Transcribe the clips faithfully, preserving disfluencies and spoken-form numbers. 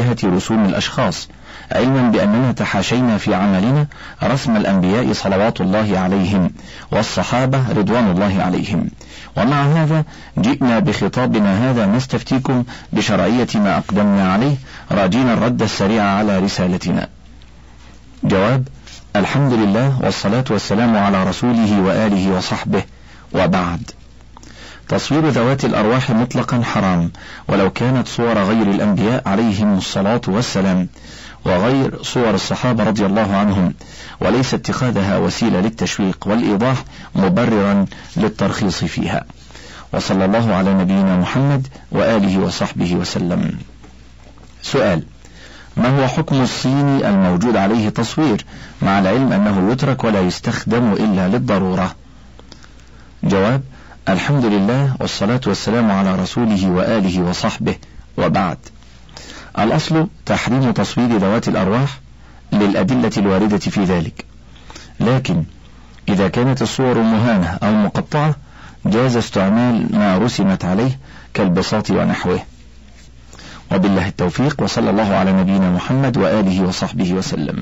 مواجهة رسوم الأشخاص، علما بأننا تحاشينا في عملنا رسم الأنبياء صلوات الله عليهم والصحابة رضوان الله عليهم. ومع هذا جئنا بخطابنا هذا نستفتيكم بشرعية ما أقدمنا عليه، راجين الرد السريع على رسالتنا. جواب: الحمد لله والصلاة والسلام على رسوله وآله وصحبه، وبعد. تصوير ذوات الأرواح مطلقا حرام، ولو كانت صور غير الأنبياء عليهم الصلاة والسلام، وغير صور الصحابة رضي الله عنهم، وليس اتخاذها وسيلة للتشويق والإيضاح مبررا للترخيص فيها. وصلى الله على نبينا محمد وآله وصحبه وسلم. سؤال: ما هو حكم الصيني الموجود عليه تصوير، مع العلم أنه يترك ولا يستخدم إلا للضرورة؟ جواب: الحمد لله والصلاة والسلام على رسوله وآله وصحبه، وبعد. الأصل تحريم تصوير ذوات الأرواح للأدلة الواردة في ذلك، لكن إذا كانت الصور مهانة أو مقطعة جاز استعمال ما رسمت عليه كالبساط ونحوه. وبالله التوفيق، وصلى الله على نبينا محمد وآله وصحبه وسلم.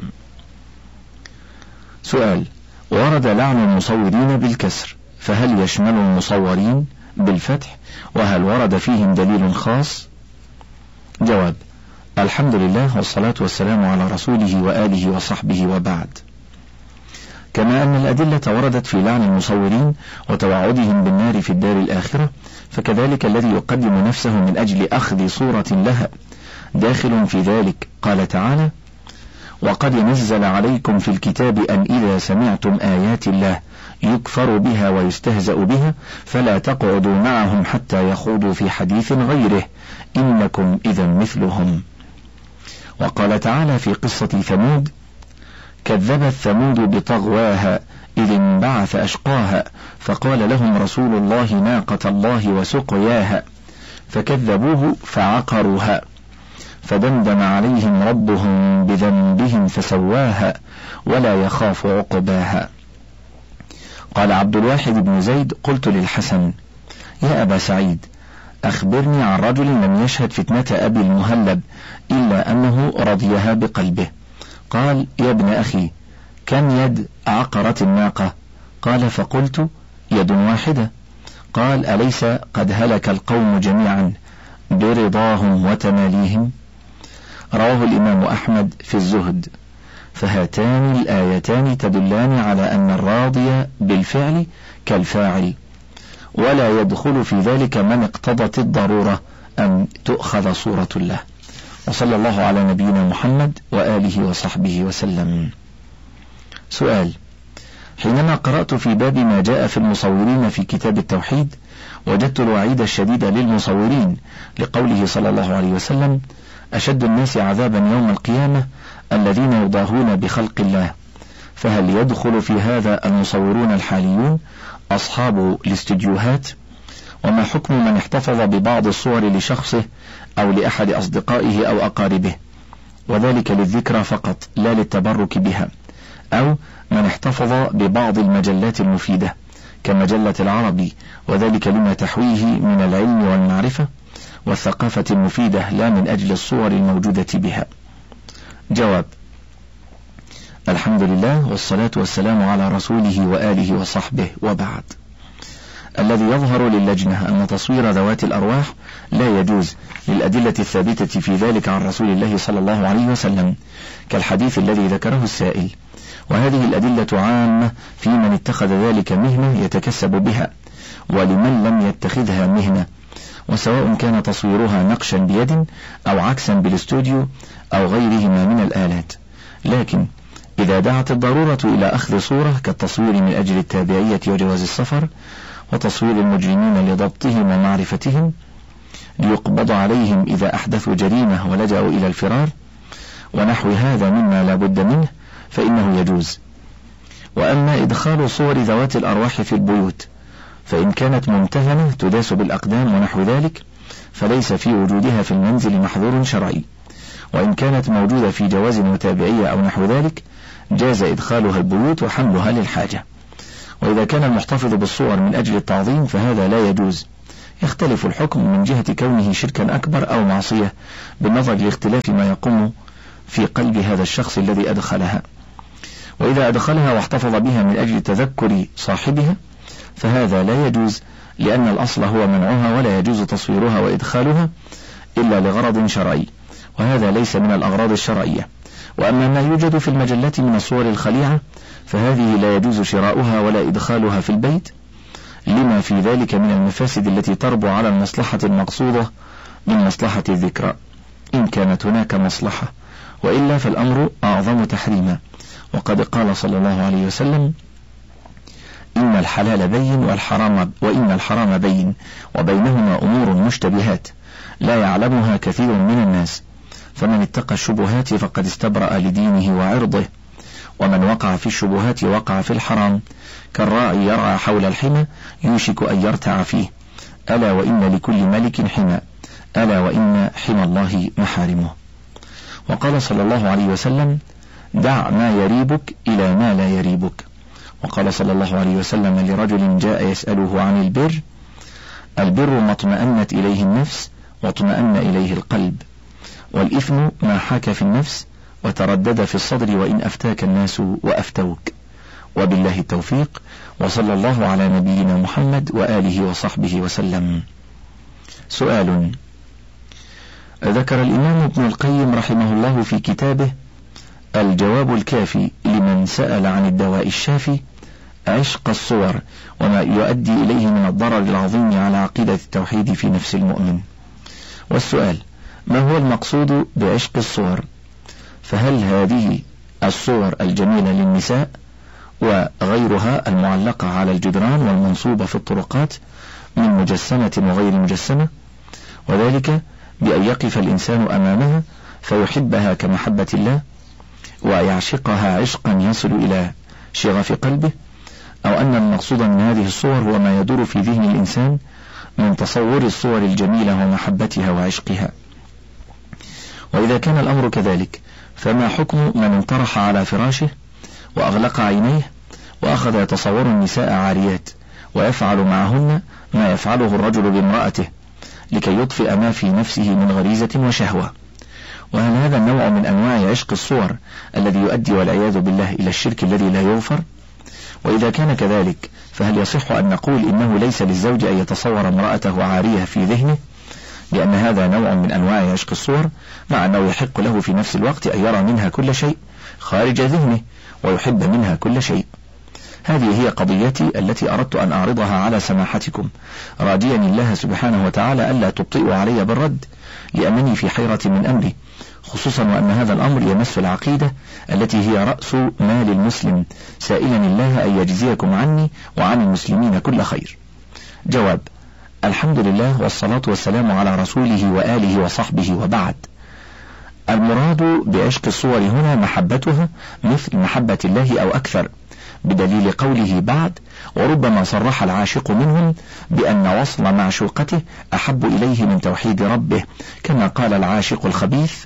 سؤال: ورد لعن المصورين بالكسر، فهل يشمل المصورين بالفتح؟ وهل ورد فيهم دليل خاص؟ جواب: الحمد لله والصلاة والسلام على رسوله وآله وصحبه، وبعد. كما أن الأدلة وردت في لعن المصورين وتوعدهم بالنار في الدار الآخرة، فكذلك الذي يقدم نفسه من أجل أخذ صورة لها داخل في ذلك. قال تعالى: وقد نزل عليكم في الكتاب أن إذا سمعتم آيات الله يكفر بها ويستهزأ بها فلا تقعدوا معهم حتى يخوضوا في حديث غيره إنكم إذا مثلهم. وقال تعالى في قصة ثمود: كذبت ثمود بطغواها إذ انبعث أشقاها فقال لهم رسول الله ناقة الله وسقياها فكذبوه فعقروها فدمدم عليهم ربهم بذنبهم فسواها ولا يخاف عقباها. قال عبد الواحد بن زيد: قلت للحسن: يا أبا سعيد، أخبرني عن رجل لم يشهد فتنة أبي المهلب إلا أنه رضيها بقلبه. قال: يا ابن أخي، كم يد عقرت الناقة؟ قال: فقلت: يد واحدة. قال: أليس قد هلك القوم جميعا برضاهم وتماليهم؟ رواه الإمام أحمد في الزهد. فهاتان الآيتان تدلان على أن الراضي بالفعل كالفاعل، ولا يدخل في ذلك من اقتضت الضرورة أن تؤخذ صورة له. وصلى الله على نبينا محمد وآله وصحبه وسلم. سؤال: حينما قرأت في باب ما جاء في المصورين في كتاب التوحيد وجدت الوعيد الشديد للمصورين لقوله صلى الله عليه وسلم: أشد الناس عذابا يوم القيامة الذين يضاهون بخلق الله، فهل يدخل في هذا المصورون الحاليون أصحاب الاستديوهات؟ وما حكم من احتفظ ببعض الصور لشخصه أو لأحد أصدقائه أو أقاربه، وذلك للذكرى فقط لا للتبرك بها، أو من احتفظ ببعض المجلات المفيدة كمجلة العربي، وذلك لما تحويه من العلم والمعرفة والثقافة المفيدة لا من أجل الصور الموجودة بها؟ جواب: الحمد لله والصلاة والسلام على رسوله وآله وصحبه، وبعد. الذي يظهر للجنة أن تصوير ذوات الأرواح لا يجوز للأدلة الثابتة في ذلك عن رسول الله صلى الله عليه وسلم، كالحديث الذي ذكره السائل، وهذه الأدلة عامة في من اتخذ ذلك مهنة يتكسب بها ولمن لم يتخذها مهنة، وسواء كان تصويرها نقشا بيد أو عكسا بالاستوديو أو غيرهما من الآلات. لكن إذا دعت الضرورة إلى أخذ صورة كالتصوير من أجل التابعية وجواز السفر، وتصوير المجرمين لضبطهم ومعرفتهم ليقبض عليهم إذا أحدثوا جريمة ولجأوا إلى الفرار، ونحو هذا مما لا بد منه، فإنه يجوز. وأما إدخال صور ذوات الأرواح في البيوت فإن كانت ممتهنة تداس بالأقدام ونحو ذلك فليس في وجودها في المنزل محظور شرعي، وإن كانت موجودة في جواز متابعية أو نحو ذلك جاز إدخالها البيوت وحملها للحاجة. وإذا كان المحتفظ بالصور من أجل التعظيم فهذا لا يجوز، يختلف الحكم من جهة كونه شركا أكبر أو معصية بالنظر لاختلاف ما يقوم في قلب هذا الشخص الذي أدخلها. وإذا أدخلها واحتفظ بها من أجل تذكر صاحبها فهذا لا يجوز، لأن الأصل هو منعها، ولا يجوز تصويرها وإدخالها إلا لغرض شرعي، وهذا ليس من الأغراض الشرعية. وأما ما يوجد في المجلات من الصور الخليعة فهذه لا يجوز شراؤها ولا إدخالها في البيت، لما في ذلك من المفاسد التي تربو على المصلحة المقصودة من مصلحة الذكرى، إن كانت هناك مصلحة، وإلا فالأمر أعظم تحريما. وقد قال صلى الله عليه وسلم: إن الحلال بين والحرام وإن الحرام بين وبينهما أمور مشتبهات لا يعلمها كثير من الناس، فمن اتقى الشبهات فقد استبرأ لدينه وعرضه، ومن وقع في الشبهات وقع في الحرام، كالراعي يرعى حول الحمى يوشك أن يرتع فيه، ألا وإن لكل ملك حمى، ألا وإن حمى الله محارمه. وقال صلى الله عليه وسلم: دع ما يريبك إلى ما لا يريبك. وقال صلى الله عليه وسلم لرجل جاء يسأله عن البر: البر ما اطمأنت إليه النفس واطمأن إليه القلب، والإثم ما حاك في النفس وتردد في الصدر وإن أفتاك الناس وأفتوك. وبالله التوفيق، وصلى الله على نبينا محمد وآله وصحبه وسلم. سؤال: ذكر الإمام ابن القيم رحمه الله في كتابه الجواب الكافي لمن سأل عن الدواء الشافي عشق الصور وما يؤدي إليه من الضرر العظيم على عقيدة التوحيد في نفس المؤمن. والسؤال: ما هو المقصود بعشق الصور؟ فهل هذه الصور الجميلة للنساء وغيرها المعلقة على الجدران والمنصوبة في الطرقات من مجسمة وغير مجسمة، وذلك بأن يقف الإنسان أمامها فيحبها كمحبة الله ويعشقها عشقا يصل إلى شغف قلبه، أو أن المقصود من هذه الصور هو ما يدور في ذهن الإنسان من تصور الصور الجميلة ومحبتها وعشقها؟ وإذا كان الأمر كذلك فما حكم من انطرح على فراشه وأغلق عينيه وأخذ يتصور النساء عاريات ويفعل معهن ما يفعله الرجل بامرأته لكي يطفئ ما في نفسه من غريزة وشهوة؟ وهل هذا النوع من أنواع عشق الصور الذي يؤدي والعياذ بالله إلى الشرك الذي لا يغفر؟ وإذا كان كذلك فهل يصح أن نقول إنه ليس للزوج أن يتصور امرأته عارية في ذهنه، لأن هذا نوع من أنواع عشق الصور، مع أنه يحق له في نفس الوقت أن يرى منها كل شيء خارج ذهنه ويحب منها كل شيء؟ هذه هي قضيتي التي أردت أن أعرضها على سماحتكم، راجيا الله سبحانه وتعالى ألا تبطئوا علي بالرد، لأنني في حيرة من أمري، خصوصا وأن هذا الأمر يمس العقيدة التي هي رأس مال المسلم، سائلا الله أن يجزيكم عني وعن المسلمين كل خير. جواب: الحمد لله والصلاة والسلام على رسوله وآله وصحبه، وبعد. المراد بعشق الصور هنا محبتها مثل محبة الله أو أكثر، بدليل قوله بعد: وربما صرح العاشق منهم بأن وصل معشوقته أحب إليه من توحيد ربه، كما قال العاشق الخبيث: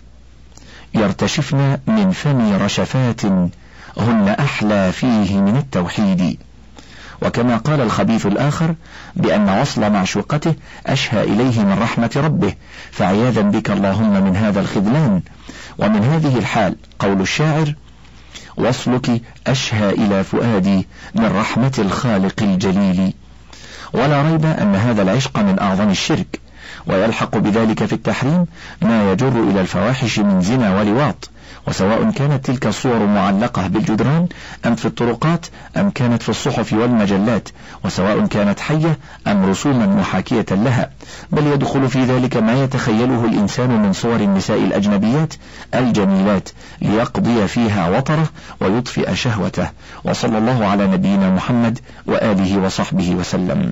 يرتشفن من فم رشفات هن أحلى فيه من التوحيد. وكما قال الخبيث الآخر بأن وصل معشوقته أشهى إليه من رحمة ربه، فعياذا بك اللهم من هذا الخذلان. ومن هذه الحال قول الشاعر: وصلك أشهى إلى فؤادي من رحمة الخالق الجليل. ولا ريب أن هذا العشق من أعظم الشرك، ويلحق بذلك في التحريم ما يجر إلى الفواحش من زنا ولواط، وسواء كانت تلك الصور معلقة بالجدران أم في الطرقات أم كانت في الصحف والمجلات، وسواء كانت حية أم رسوما محاكية لها، بل يدخل في ذلك ما يتخيله الإنسان من صور النساء الأجنبيات الجميلات ليقضي فيها وطره ويطفئ شهوته. وصلى الله على نبينا محمد وآله وصحبه وسلم.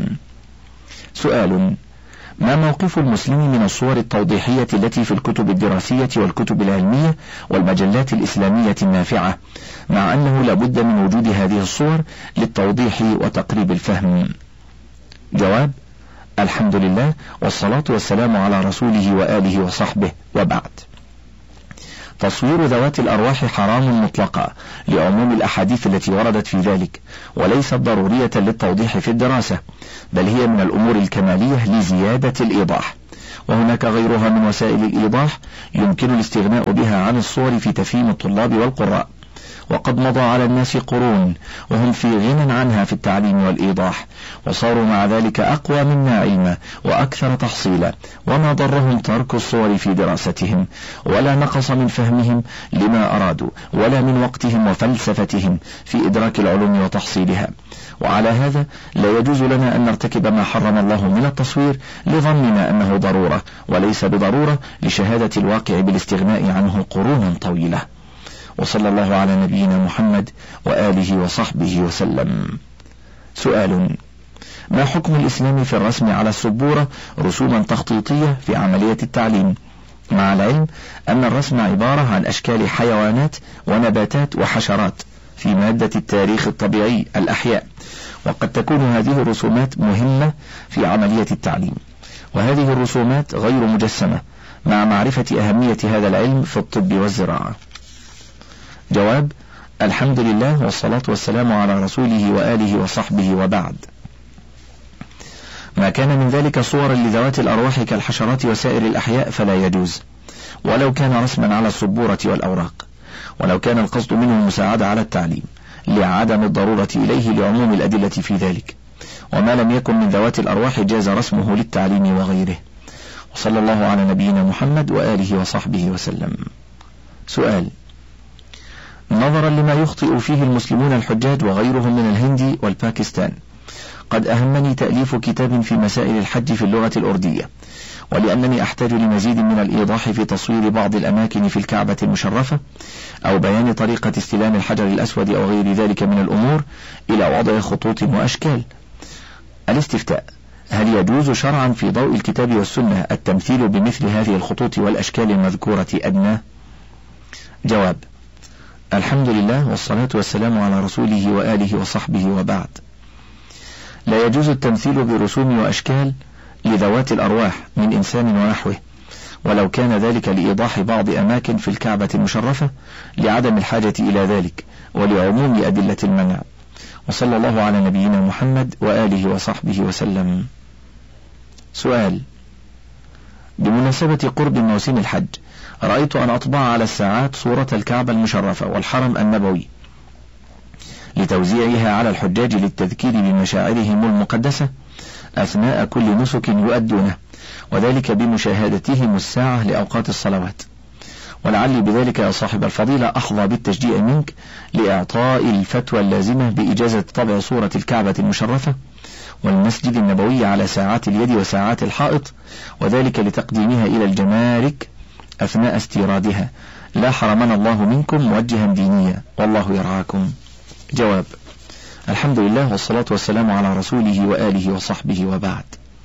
سؤال: ما موقف المسلم من الصور التوضيحية التي في الكتب الدراسية والكتب العلمية والمجلات الإسلامية النافعة، مع أنه لا بد من وجود هذه الصور للتوضيح وتقريب الفهم؟ جواب: الحمد لله والصلاة والسلام على رسوله وآله وصحبه، وبعد. تصوير ذوات الأرواح حرام مطلقا لعموم الأحاديث التي وردت في ذلك، وليست ضرورية للتوضيح في الدراسة، بل هي من الأمور الكمالية لزيادة الإيضاح. وهناك غيرها من وسائل الإيضاح يمكن الاستغناء بها عن الصور في تفهيم الطلاب والقراء، وقد مضى على الناس قرون وهم في غنى عنها في التعليم والإيضاح، وصاروا مع ذلك أقوى منا علما وأكثر تحصيلا، وما ضرهم ترك الصور في دراستهم، ولا نقص من فهمهم لما أرادوا، ولا من وقتهم وفلسفتهم في إدراك العلوم وتحصيلها. وعلى هذا لا يجوز لنا أن نرتكب ما حرم الله من التصوير لظننا أنه ضرورة، وليس بضرورة لشهادة الواقع بالاستغناء عنه قرونا طويلة. وصلى الله على نبينا محمد وآله وصحبه وسلم. سؤال: ما حكم الإسلام في الرسم على السبورة رسوما تخطيطية في عملية التعليم، مع العلم أن الرسم عبارة عن أشكال حيوانات ونباتات وحشرات في مادة التاريخ الطبيعي الأحياء، وقد تكون هذه الرسومات مهمة في عملية التعليم، وهذه الرسومات غير مجسمة، مع معرفة أهمية هذا العلم في الطب والزراعة؟ جواب: الحمد لله والصلاة والسلام على رسوله وآله وصحبه، وبعد. ما كان من ذلك صورا لذوات الأرواح كالحشرات وسائر الأحياء فلا يجوز، ولو كان رسما على السبورة والأوراق، ولو كان القصد منه المساعدة على التعليم لعدم الضرورة إليه لعموم الأدلة في ذلك. وما لم يكن من ذوات الأرواح جاز رسمه للتعليم وغيره. وصلى الله على نبينا محمد وآله وصحبه وسلم. سؤال: نظرا لما يخطئ فيه المسلمون الحجاج وغيرهم من الهند والباكستان، قد أهمني تأليف كتاب في مسائل الحج في اللغة الأردية، ولأنني أحتاج لمزيد من الإيضاح في تصوير بعض الأماكن في الكعبة المشرفة، أو بيان طريقة استلام الحجر الأسود أو غير ذلك من الأمور، إلى وضع خطوط وأشكال. الاستفتاء: هل يجوز شرعا في ضوء الكتاب والسنة التمثيل بمثل هذه الخطوط والأشكال المذكورة أدنى؟ جواب: الحمد لله والصلاة والسلام على رسوله وآله وصحبه، وبعد. لا يجوز التمثيل برسوم وأشكال لذوات الأرواح من إنسان ونحوه، ولو كان ذلك لإيضاح بعض أماكن في الكعبة المشرفة لعدم الحاجة إلى ذلك ولعموم أدلة المنع. وصلى الله على نبينا محمد وآله وصحبه وسلم. سؤال: بمناسبة قرب موسم الحج، رأيت أن أطبع على الساعات صورة الكعبة المشرفة والحرم النبوي لتوزيعها على الحجاج للتذكير بمشاعرهم المقدسة أثناء كل نسك يؤدونه، وذلك بمشاهدتهم الساعة لأوقات الصلوات. ولعلي بذلك يا صاحب الفضيلة أحظى بالتشجيع منك لإعطاء الفتوى اللازمة بإجازة طبع صورة الكعبة المشرفة والمسجد النبوي على ساعات اليد وساعات الحائط، وذلك لتقديمها إلى الجمارك أثناء استيرادها. لا حرمنا الله منكم موجها دينيا، والله يرعاكم. جواب: الحمد لله والصلاة والسلام على رسوله وآله وصحبه، وبعد.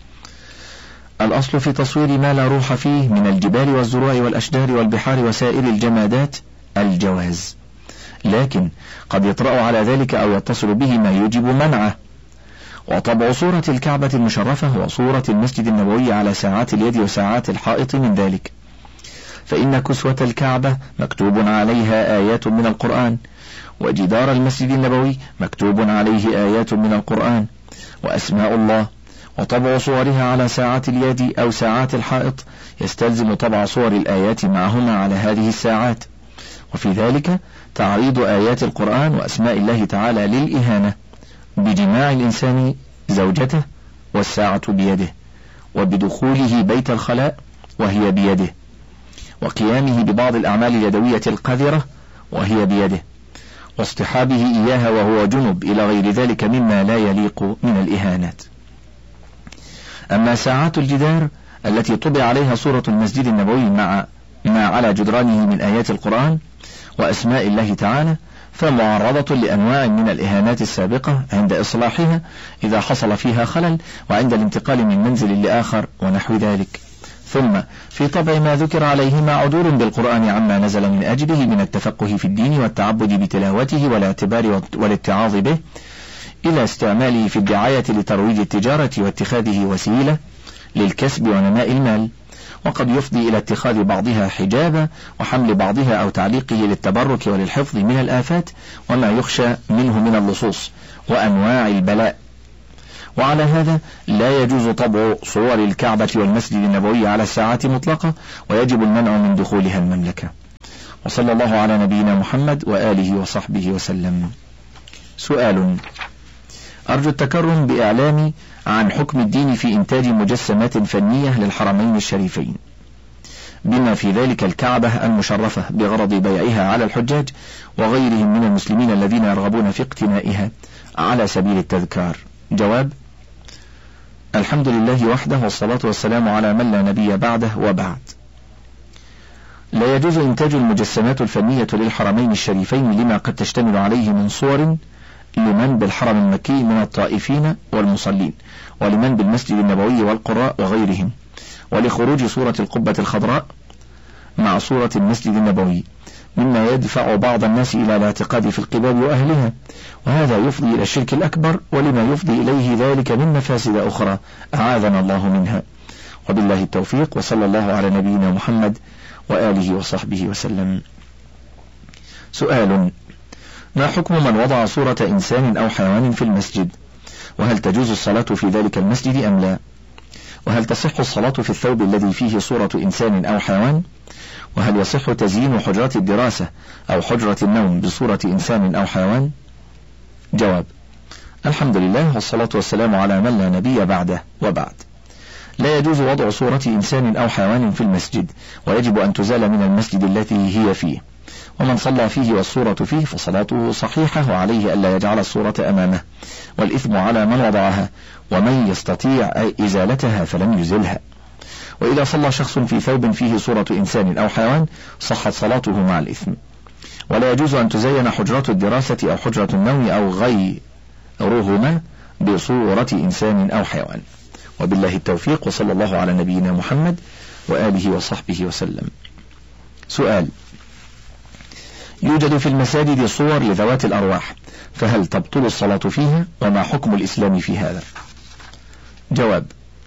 الأصل في تصوير ما لا روح فيه من الجبال والزروع والأشجار والبحار وسائر الجمادات الجواز، لكن قد يطرأ على ذلك أو يتصل به ما يوجب منعه. وطبع صورة الكعبة المشرفة وصورة المسجد النبوي على ساعات اليد وساعات الحائط من ذلك، فإن كسوة الكعبة مكتوب عليها آيات من القرآن، وجدار المسجد النبوي مكتوب عليه آيات من القرآن وأسماء الله. وطبع صورها على ساعات اليد أو ساعات الحائط يستلزم طبع صور الآيات معهما على هذه الساعات، وفي ذلك تعريض آيات القرآن وأسماء الله تعالى للإهانة بجماع الإنسان زوجته والساعة بيده، وبدخوله بيت الخلاء وهي بيده، وقيامه ببعض الأعمال اليدوية القذرة وهي بيده، واصطحابه إياها وهو جنب، إلى غير ذلك مما لا يليق من الإهانات. أما ساعات الجدار التي طبع عليها صورة المسجد النبوي مع ما على جدرانه من آيات القرآن وأسماء الله تعالى، فمعرضة لأنواع من الإهانات السابقة عند إصلاحها إذا حصل فيها خلل، وعند الانتقال من منزل لآخر ونحو ذلك. ثم في طبع ما ذكر عليهما عدول بالقرآن عما نزل من أجله من التفقه في الدين والتعبد بتلاوته والاعتبار والاتعاظ به، إلى استعماله في الدعاية لترويج التجارة واتخاذه وسيلة للكسب ونماء المال. وقد يفضي إلى اتخاذ بعضها حجابا وحمل بعضها أو تعليقه للتبرك وللحفظ من الآفات وما يخشى منه من اللصوص وأنواع البلاء. وعلى هذا لا يجوز طبع صور الكعبة والمسجد النبوي على الساعات مطلقة، ويجب المنع من دخولها المملكة. وصلى الله على نبينا محمد وآله وصحبه وسلم. سؤال: أرجو التكرم بإعلامي عن حكم الدين في إنتاج مجسمات فنية للحرمين الشريفين، بما في ذلك الكعبة المشرفة، بغرض بيعها على الحجاج وغيرهم من المسلمين الذين يرغبون في اقتنائها على سبيل التذكار. جواب: الحمد لله وحده، والصلاة والسلام على من لا نبي بعده، وبعد. لا يجوز إنتاج المجسمات الفنية للحرمين الشريفين لما قد تشتمل عليه من صور لمن بالحرم المكي من الطائفين والمصلين، ولمن بالمسجد النبوي والقراء وغيرهم، ولخروج صورة القبة الخضراء مع صورة المسجد النبوي، مما يدفع بعض الناس إلى الاعتقاد في القباب وأهلها، وهذا يفضي إلى الشرك الأكبر ولما يفضي إليه ذلك من مفاسد أخرى أعاذنا الله منها. وبالله التوفيق، وصلى الله على نبينا محمد وآله وصحبه وسلم. سؤال: ما حكم من وضع صورة إنسان أو حيوان في المسجد؟ وهل تجوز الصلاة في ذلك المسجد أم لا؟ وهل تصح الصلاة في الثوب الذي فيه صورة إنسان أو حيوان؟ وهل يصح تزيين حجرات الدراسة أو حجرة النوم بصورة إنسان أو حيوان؟ جواب: الحمد لله، والصلاة والسلام على من لا نبي بعده، وبعد. لا يجوز وضع صورة إنسان أو حيوان في المسجد، ويجب أن تزال من المسجد التي هي فيه، ومن صلى فيه والصورة فيه فصلاته صحيحة، وعليه ألا يجعل الصورة أمامه، والإثم على من وضعها، ومن يستطيع إزالتها فلم يزلها. وإذا صلى شخص في ثوب فيه صورة إنسان أو حيوان صحت صلاته مع الإثم. ولا يجوز أن تزين حجرات الدراسة أو حجرة النوم أو غيرهما بصورة إنسان أو حيوان. وبالله التوفيق، وصلى الله على نبينا محمد وآله وصحبه وسلم. سؤال: يوجد في المساجد صور لذوات الأرواح، فهل تبطل الصلاة فيها؟ وما حكم الإسلام في هذا؟ جواب: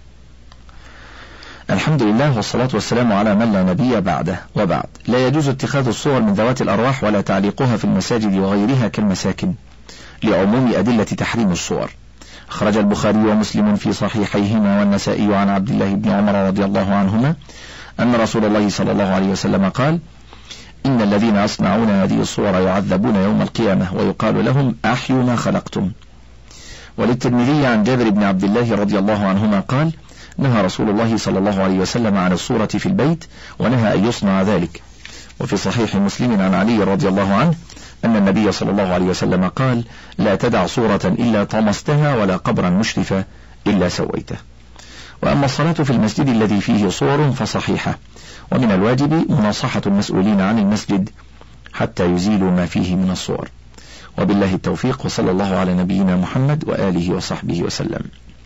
الحمد لله، والصلاة والسلام على من لا نبي بعده، وبعد. لا يجوز اتخاذ الصور من ذوات الأرواح ولا تعليقها في المساجد وغيرها كالمساكن، لعموم أدلة تحريم الصور. أخرج البخاري ومسلم في صحيحيهما والنسائي عن عبد الله بن عمر رضي الله عنهما أن رسول الله صلى الله عليه وسلم قال: إن الذين يصنعون هذه الصور يعذبون يوم القيامة، ويقال لهم أحيوا ما خلقتم. وللترمذي عن جابر بن عبد الله رضي الله عنهما قال: نهى رسول الله صلى الله عليه وسلم عن الصورة في البيت، ونهى أن يصنع ذلك. وفي صحيح مسلم عن علي رضي الله عنه أن النبي صلى الله عليه وسلم قال: لا تدع صورة إلا طمستها، ولا قبرا مشرفا إلا سويته. وأما الصلاة في المسجد الذي فيه صور فصحيحة، ومن الواجب مناصحة المسؤولين عن المسجد حتى يزيلوا ما فيه من الصور. وبالله التوفيق، وصلى الله على نبينا محمد وآله وصحبه وسلم.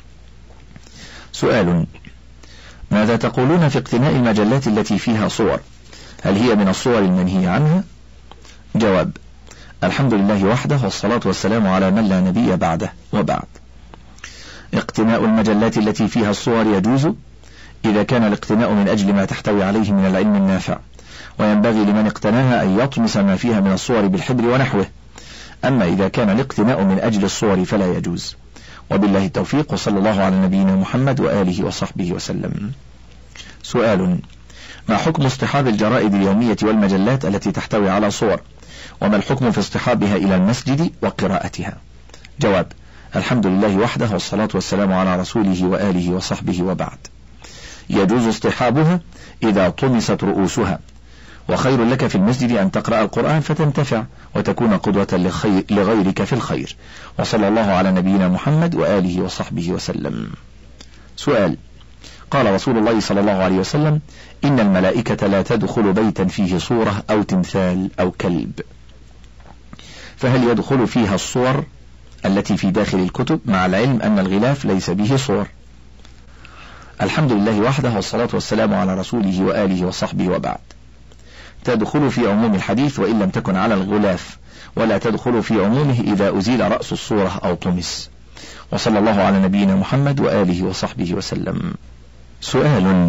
سؤال: ماذا تقولون في اقتناء المجلات التي فيها صور؟ هل هي من الصور المنهي عنها؟ جواب: الحمد لله وحده، والصلاة والسلام على من لا نبي بعده، وبعد. اقتناء المجلات التي فيها الصور يجوز إذا كان الاقتناء من أجل ما تحتوي عليه من العلم النافع، وينبغي لمن اقتناها أن يطمس ما فيها من الصور بالحبر ونحوه. أما إذا كان الاقتناء من أجل الصور فلا يجوز. وبالله التوفيق، وصلى الله على نبينا محمد وآله وصحبه وسلم. سؤال: ما حكم اصطحاب الجرائد اليومية والمجلات التي تحتوي على صور؟ وما الحكم في اصطحابها إلى المسجد وقراءتها؟ جواب: الحمد لله وحده، والصلاة والسلام على رسوله وآله وصحبه، وبعد. يجوز اصطحابها إذا طمست رؤوسها، وخير لك في المسجد أن تقرأ القرآن فتنتفع وتكون قدوة لغيرك في الخير. وصلى الله على نبينا محمد وآله وصحبه وسلم. سؤال: قال رسول الله صلى الله عليه وسلم: إن الملائكة لا تدخل بيتا فيه صورة أو تمثال أو كلب، فهل يدخل فيها الصور التي في داخل الكتب، مع العلم أن الغلاف ليس به صور؟ الحمد لله وحده، والصلاة والسلام على رسوله وآله وصحبه، وبعد. تدخل في عموم الحديث وإن لم تكن على الغلاف، ولا تدخل في عمومه إذا أزيل رأس الصورة أو طمس. وصلى الله على نبينا محمد وآله وصحبه وسلم. سؤال: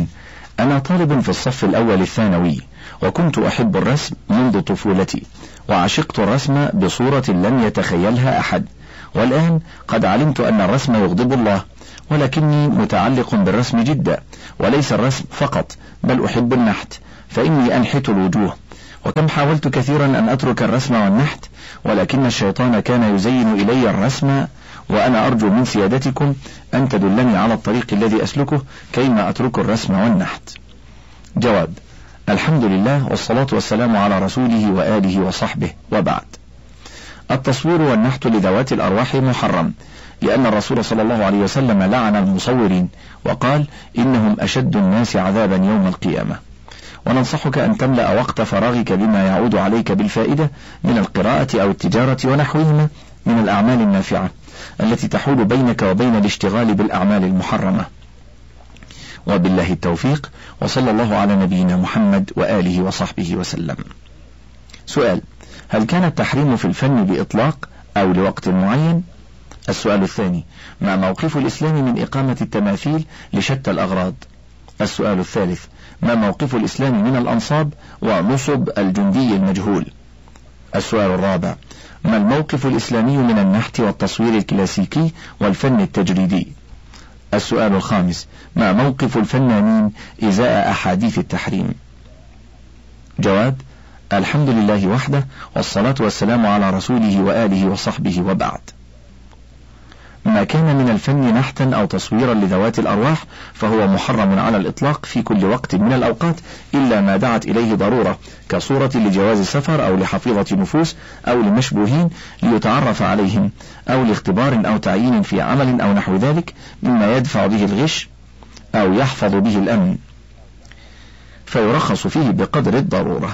أنا طالب في الصف الأول الثانوي، وكنت أحب الرسم منذ طفولتي، وعشقت الرسم بصورة لم يتخيلها أحد، والآن قد علمت أن الرسم يغضب الله، ولكني متعلق بالرسم جدا، وليس الرسم فقط بل أحب النحت، فإني أنحت الوجوه، وكم حاولت كثيرا أن أترك الرسم والنحت، ولكن الشيطان كان يزين إلي الرسم، وأنا أرجو من سيادتكم أن تدلني على الطريق الذي أسلكه كيما أترك الرسم والنحت. جواب: الحمد لله والصلاة والسلام على رسوله وآله وصحبه، وبعد. التصوير والنحت لذوات الأرواح محرم، لأن الرسول صلى الله عليه وسلم لعن المصورين وقال: إنهم أشد الناس عذابا يوم القيامة. وننصحك أن تملأ وقت فراغك بما يعود عليك بالفائدة من القراءة أو التجارة ونحوهما من الأعمال النافعة التي تحول بينك وبين الاشتغال بالأعمال المحرمة. وبالله التوفيق، وصلى الله على نبينا محمد وآله وصحبه وسلم. سؤال: هل كان التحريم في الفن بإطلاق أو لوقت معين؟ السؤال الثاني: ما موقف الإسلام من إقامة التماثيل لشتى الأغراض؟ السؤال الثالث: ما موقف الإسلام من الأنصاب ونصب الجندي المجهول؟ السؤال الرابع: ما الموقف الإسلامي من النحت والتصوير الكلاسيكي والفن التجريدي؟ السؤال الخامس: ما موقف الفنانين إزاء أحاديث التحريم؟ جواب: الحمد لله وحده، والصلاة والسلام على رسوله وآله وصحبه، وبعد. ما كان من الفن نحتا أو تصويرا لذوات الأرواح فهو محرم على الإطلاق في كل وقت من الأوقات إلا ما دعت إليه ضرورة، كصورة لجواز سفر أو لحفيظة نفوس أو لمشبوهين ليتعرف عليهم، أو لاختبار أو تعيين في عمل أو نحو ذلك مما يدفع به الغش أو يحفظ به الأمن، فيرخص فيه بقدر الضرورة.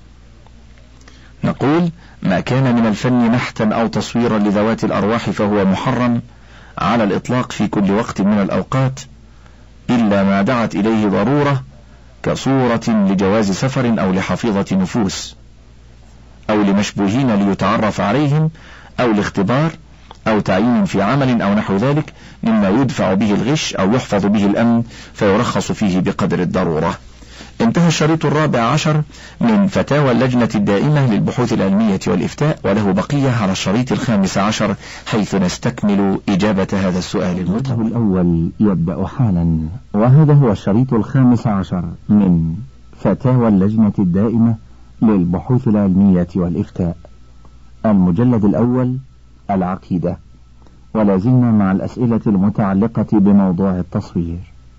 نقول: ما كان من الفن نحتا أو تصويرا لذوات الأرواح فهو محرم على الإطلاق في كل وقت من الأوقات إلا ما دعت إليه ضرورة، كصورة لجواز سفر أو لحفيظة نفوس أو لمشبوهين ليتعرف عليهم أو لاختبار أو تعيين في عمل أو نحو ذلك مما يدفع به الغش أو يحفظ به الأمن، فيرخص فيه بقدر الضرورة. انتهى الشريط الرابع عشر من فتاوى اللجنة الدائمة للبحوث العلمية والإفتاء، وله بقية على الشريط الخامس عشر حيث نستكمل إجابة هذا السؤال المرتب. الأول يبدأ حالا، وهذا هو الشريط الخامس عشر من فتاوى اللجنة الدائمة للبحوث العلمية والإفتاء، المجلد الأول، العقيدة، ولا زلنا مع الأسئلة المتعلقة بموضوع التصوير.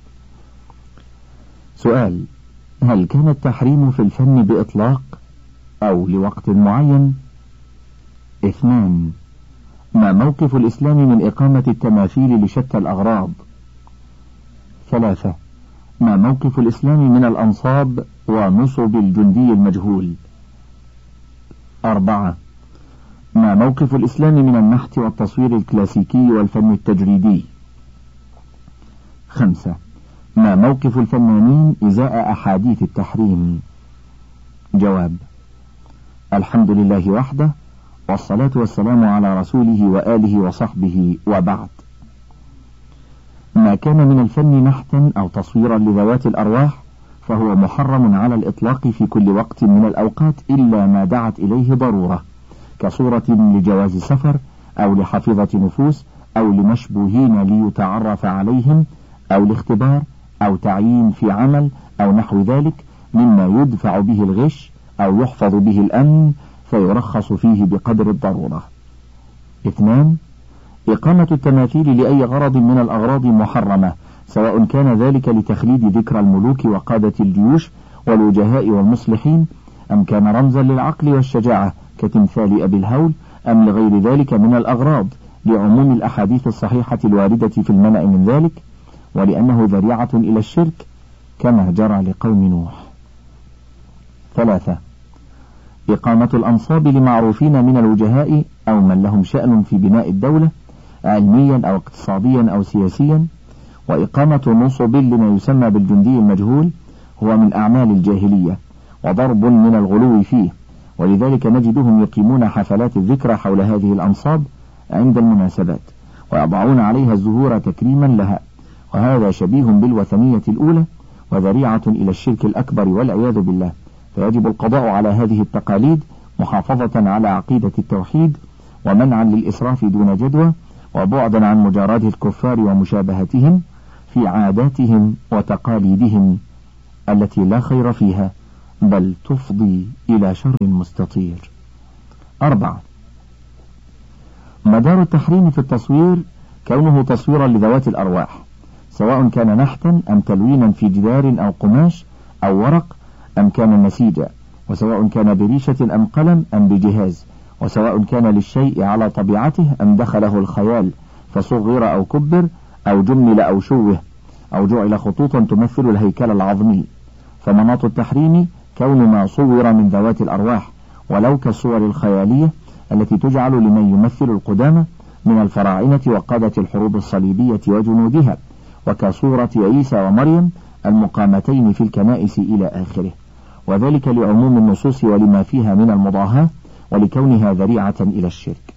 سؤال: هل كان التحريم في الفن بإطلاق أو لوقت معين؟ اثنان: ما موقف الإسلام من إقامة التماثيل لشتى الأغراض؟ ثلاثة: ما موقف الإسلام من الأنصاب ونصب الجندي المجهول؟ أربعة: ما موقف الإسلام من النحت والتصوير الكلاسيكي والفن التجريدي؟ خمسة: ما موقف الفنانين إزاء أحاديث التحريم؟ جواب: الحمد لله وحده، والصلاة والسلام على رسوله وآله وصحبه، وبعد. ما كان من الفن نحتا أو تصويرا لذوات الأرواح فهو محرم على الإطلاق في كل وقت من الأوقات إلا ما دعت إليه ضرورة، كصورة لجواز سفر أو لحفيظة نفوس أو لمشبوهين ليتعرف عليهم أو لاختبار أو تعيين في عمل أو نحو ذلك مما يدفع به الغش أو يحفظ به الأمن، فيرخص فيه بقدر الضرورة. اثنان: إقامة التماثيل لأي غرض من الأغراض محرمة، سواء كان ذلك لتخليد ذكرى الملوك وقادة الجيوش والوجهاء والمصلحين، أم كان رمزا للعقل والشجاعة كتمثال أبي الهول، أم لغير ذلك من الأغراض، لعموم الأحاديث الصحيحة الواردة في المنع من ذلك، ولأنه ذريعة إلى الشرك كما جرى لقوم نوح. ثلاثة: إقامة الأنصاب لمعروفين من الوجهاء أو من لهم شأن في بناء الدولة علميا أو اقتصاديا أو سياسيا، وإقامة نصب لما يسمى بالجندي المجهول هو من أعمال الجاهلية وضرب من الغلو فيه، ولذلك نجدهم يقيمون حفلات الذكرى حول هذه الأنصاب عند المناسبات ويضعون عليها الزهور تكريما لها، وهذا شبيه بالوثنية الأولى، وذريعة إلى الشرك الأكبر والعياذ بالله، فيجب القضاء على هذه التقاليد محافظة على عقيدة التوحيد، ومنعا للإسراف دون جدوى، وبعدا عن مجاراة الكفار ومشابهتهم في عاداتهم وتقاليدهم التي لا خير فيها بل تفضي إلى شر مستطير. أربعة. مدار التحريم في التصوير كونه تصويرا لذوات الأرواح، سواء كان نحتا أم تلوينا في جدار أو قماش أو ورق أم كان نسيجا، وسواء كان بريشة أم قلم أم بجهاز، وسواء كان للشيء على طبيعته أم دخله الخيال فصغر أو كبر أو جمل أو شوه أو جعل خطوطا تمثل الهيكل العظمي. فمناط التحريم كون ما صور من ذوات الأرواح، ولو كالصور الخيالية التي تجعل لمن يمثل القدامى من الفراعنة وقادة الحروب الصليبية وجنودها، وكصورة عيسى ومريم المقامتين في الكنائس إلى آخره، وذلك لعموم النصوص ولما فيها من المضاهاة ولكونها ذريعة إلى الشرك.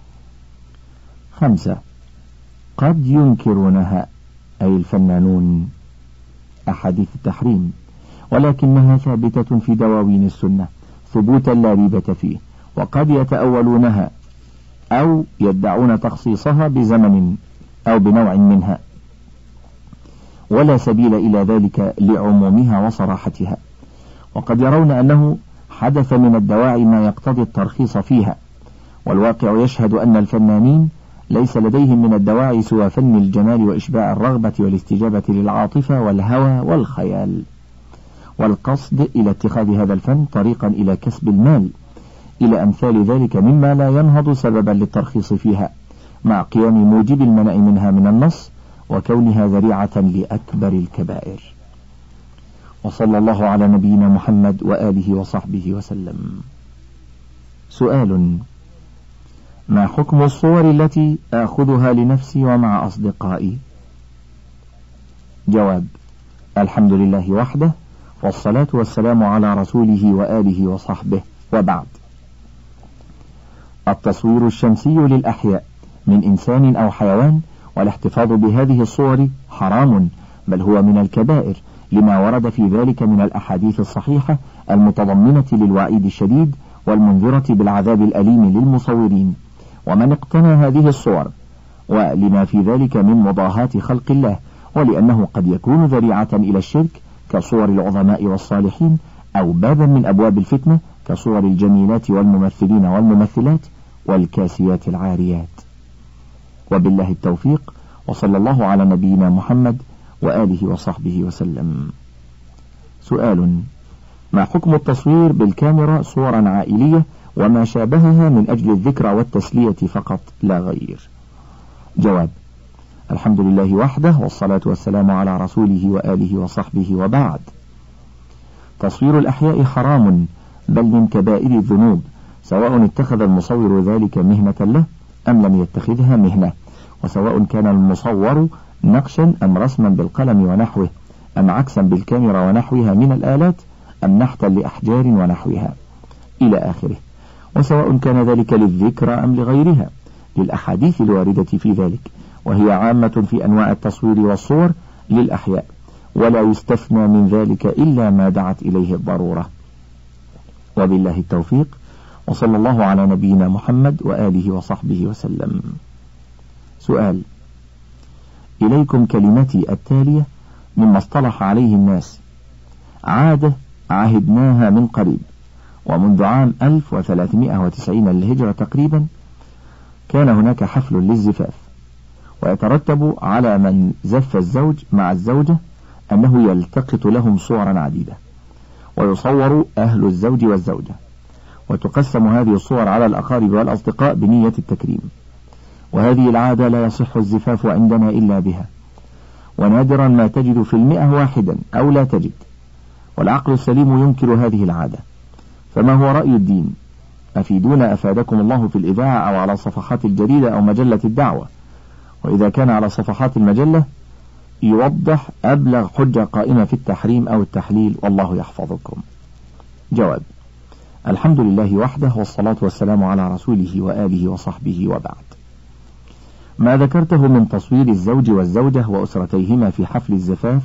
خمسة. قد ينكرونها أي الفنانون أحاديث التحريم، ولكنها ثابتة في دواوين السنة ثبوتا لا ريبة فيه، وقد يتأولونها أو يدعون تخصيصها بزمن أو بنوع منها، ولا سبيل إلى ذلك لعمومها وصراحتها، وقد يرون أنه حدث من الدواعي ما يقتضي الترخيص فيها، والواقع يشهد أن الفنانين ليس لديهم من الدواعي سوى فن الجمال وإشباع الرغبة والاستجابة للعاطفة والهوى والخيال، والقصد إلى اتخاذ هذا الفن طريقا إلى كسب المال، إلى أمثال ذلك مما لا ينهض سببا للترخيص فيها، مع قيام موجب المنع منها من النص وكونها ذريعة لأكبر الكبائر. وصلى الله على نبينا محمد وآله وصحبه وسلم. سؤال: ما حكم الصور التي آخذها لنفسي ومع أصدقائي؟ جواب: الحمد لله وحده، والصلاة والسلام على رسوله وآله وصحبه، وبعد. التصوير الشمسي للأحياء من إنسان أو حيوان والاحتفاظ بهذه الصور حرام، بل هو من الكبائر لما ورد في ذلك من الأحاديث الصحيحة المتضمنة للوعيد الشديد والمنذرة بالعذاب الأليم للمصورين ومن اقتنى هذه الصور، ولما في ذلك من مضاهاة خلق الله، ولأنه قد يكون ذريعة إلى الشرك كصور العظماء والصالحين، أو بابا من أبواب الفتنة كصور الجميلات والممثلين والممثلات والكاسيات العاريات. وبالله التوفيق، وصلى الله على نبينا محمد وآله وصحبه وسلم. سؤال: ما حكم التصوير بالكاميرا صورا عائلية وما شابهها من أجل الذكرى والتسلية فقط لا غير؟ جواب: الحمد لله وحده، والصلاة والسلام على رسوله وآله وصحبه، وبعد. تصوير الأحياء حرام، بل من كبائر الذنوب، سواء اتخذ المصور ذلك مهنة له أم لم يتخذها مهنة، وسواء كان المصور نقشا أم رسما بالقلم ونحوه، أم عكسا بالكاميرا ونحوها من الآلات، أم نحتا لأحجار ونحوها إلى آخره، وسواء كان ذلك للذكرى أم لغيرها، للأحاديث الواردة في ذلك، وهي عامة في أنواع التصوير والصور للأحياء، ولا يستثنى من ذلك إلا ما دعت إليه الضرورة. وبالله التوفيق، وصلى الله على نبينا محمد وآله وصحبه وسلم. سؤال: إليكم كلمتي التالية مما اصطلح عليه الناس، عادة عهدناها من قريب، ومنذ عام ألف وثلاثمائة وتسعين للهجرة تقريبا كان هناك حفل للزفاف، ويترتب على من زف الزوج مع الزوجة أنه يلتقط لهم صورا عديدة، ويصور أهل الزوج والزوجة، وتقسم هذه الصور على الأقارب والأصدقاء بنية التكريم، وهذه العادة لا يصح الزفاف عندنا إلا بها، ونادرا ما تجد في المئة واحدا أو لا تجد، والعقل السليم ينكر هذه العادة. فما هو رأي الدين؟ أفيدونا أفادكم الله في الإذاعة أو على صفحات الجريدة أو مجلة الدعوة، وإذا كان على صفحات المجلة يوضح أبلغ حجة قائمة في التحريم أو التحليل، والله يحفظكم. جواب: الحمد لله وحده، والصلاة والسلام على رسوله وآله وصحبه، وبعد. ما ذكرته من تصوير الزوج والزوجة وأسرتيهما في حفل الزفاف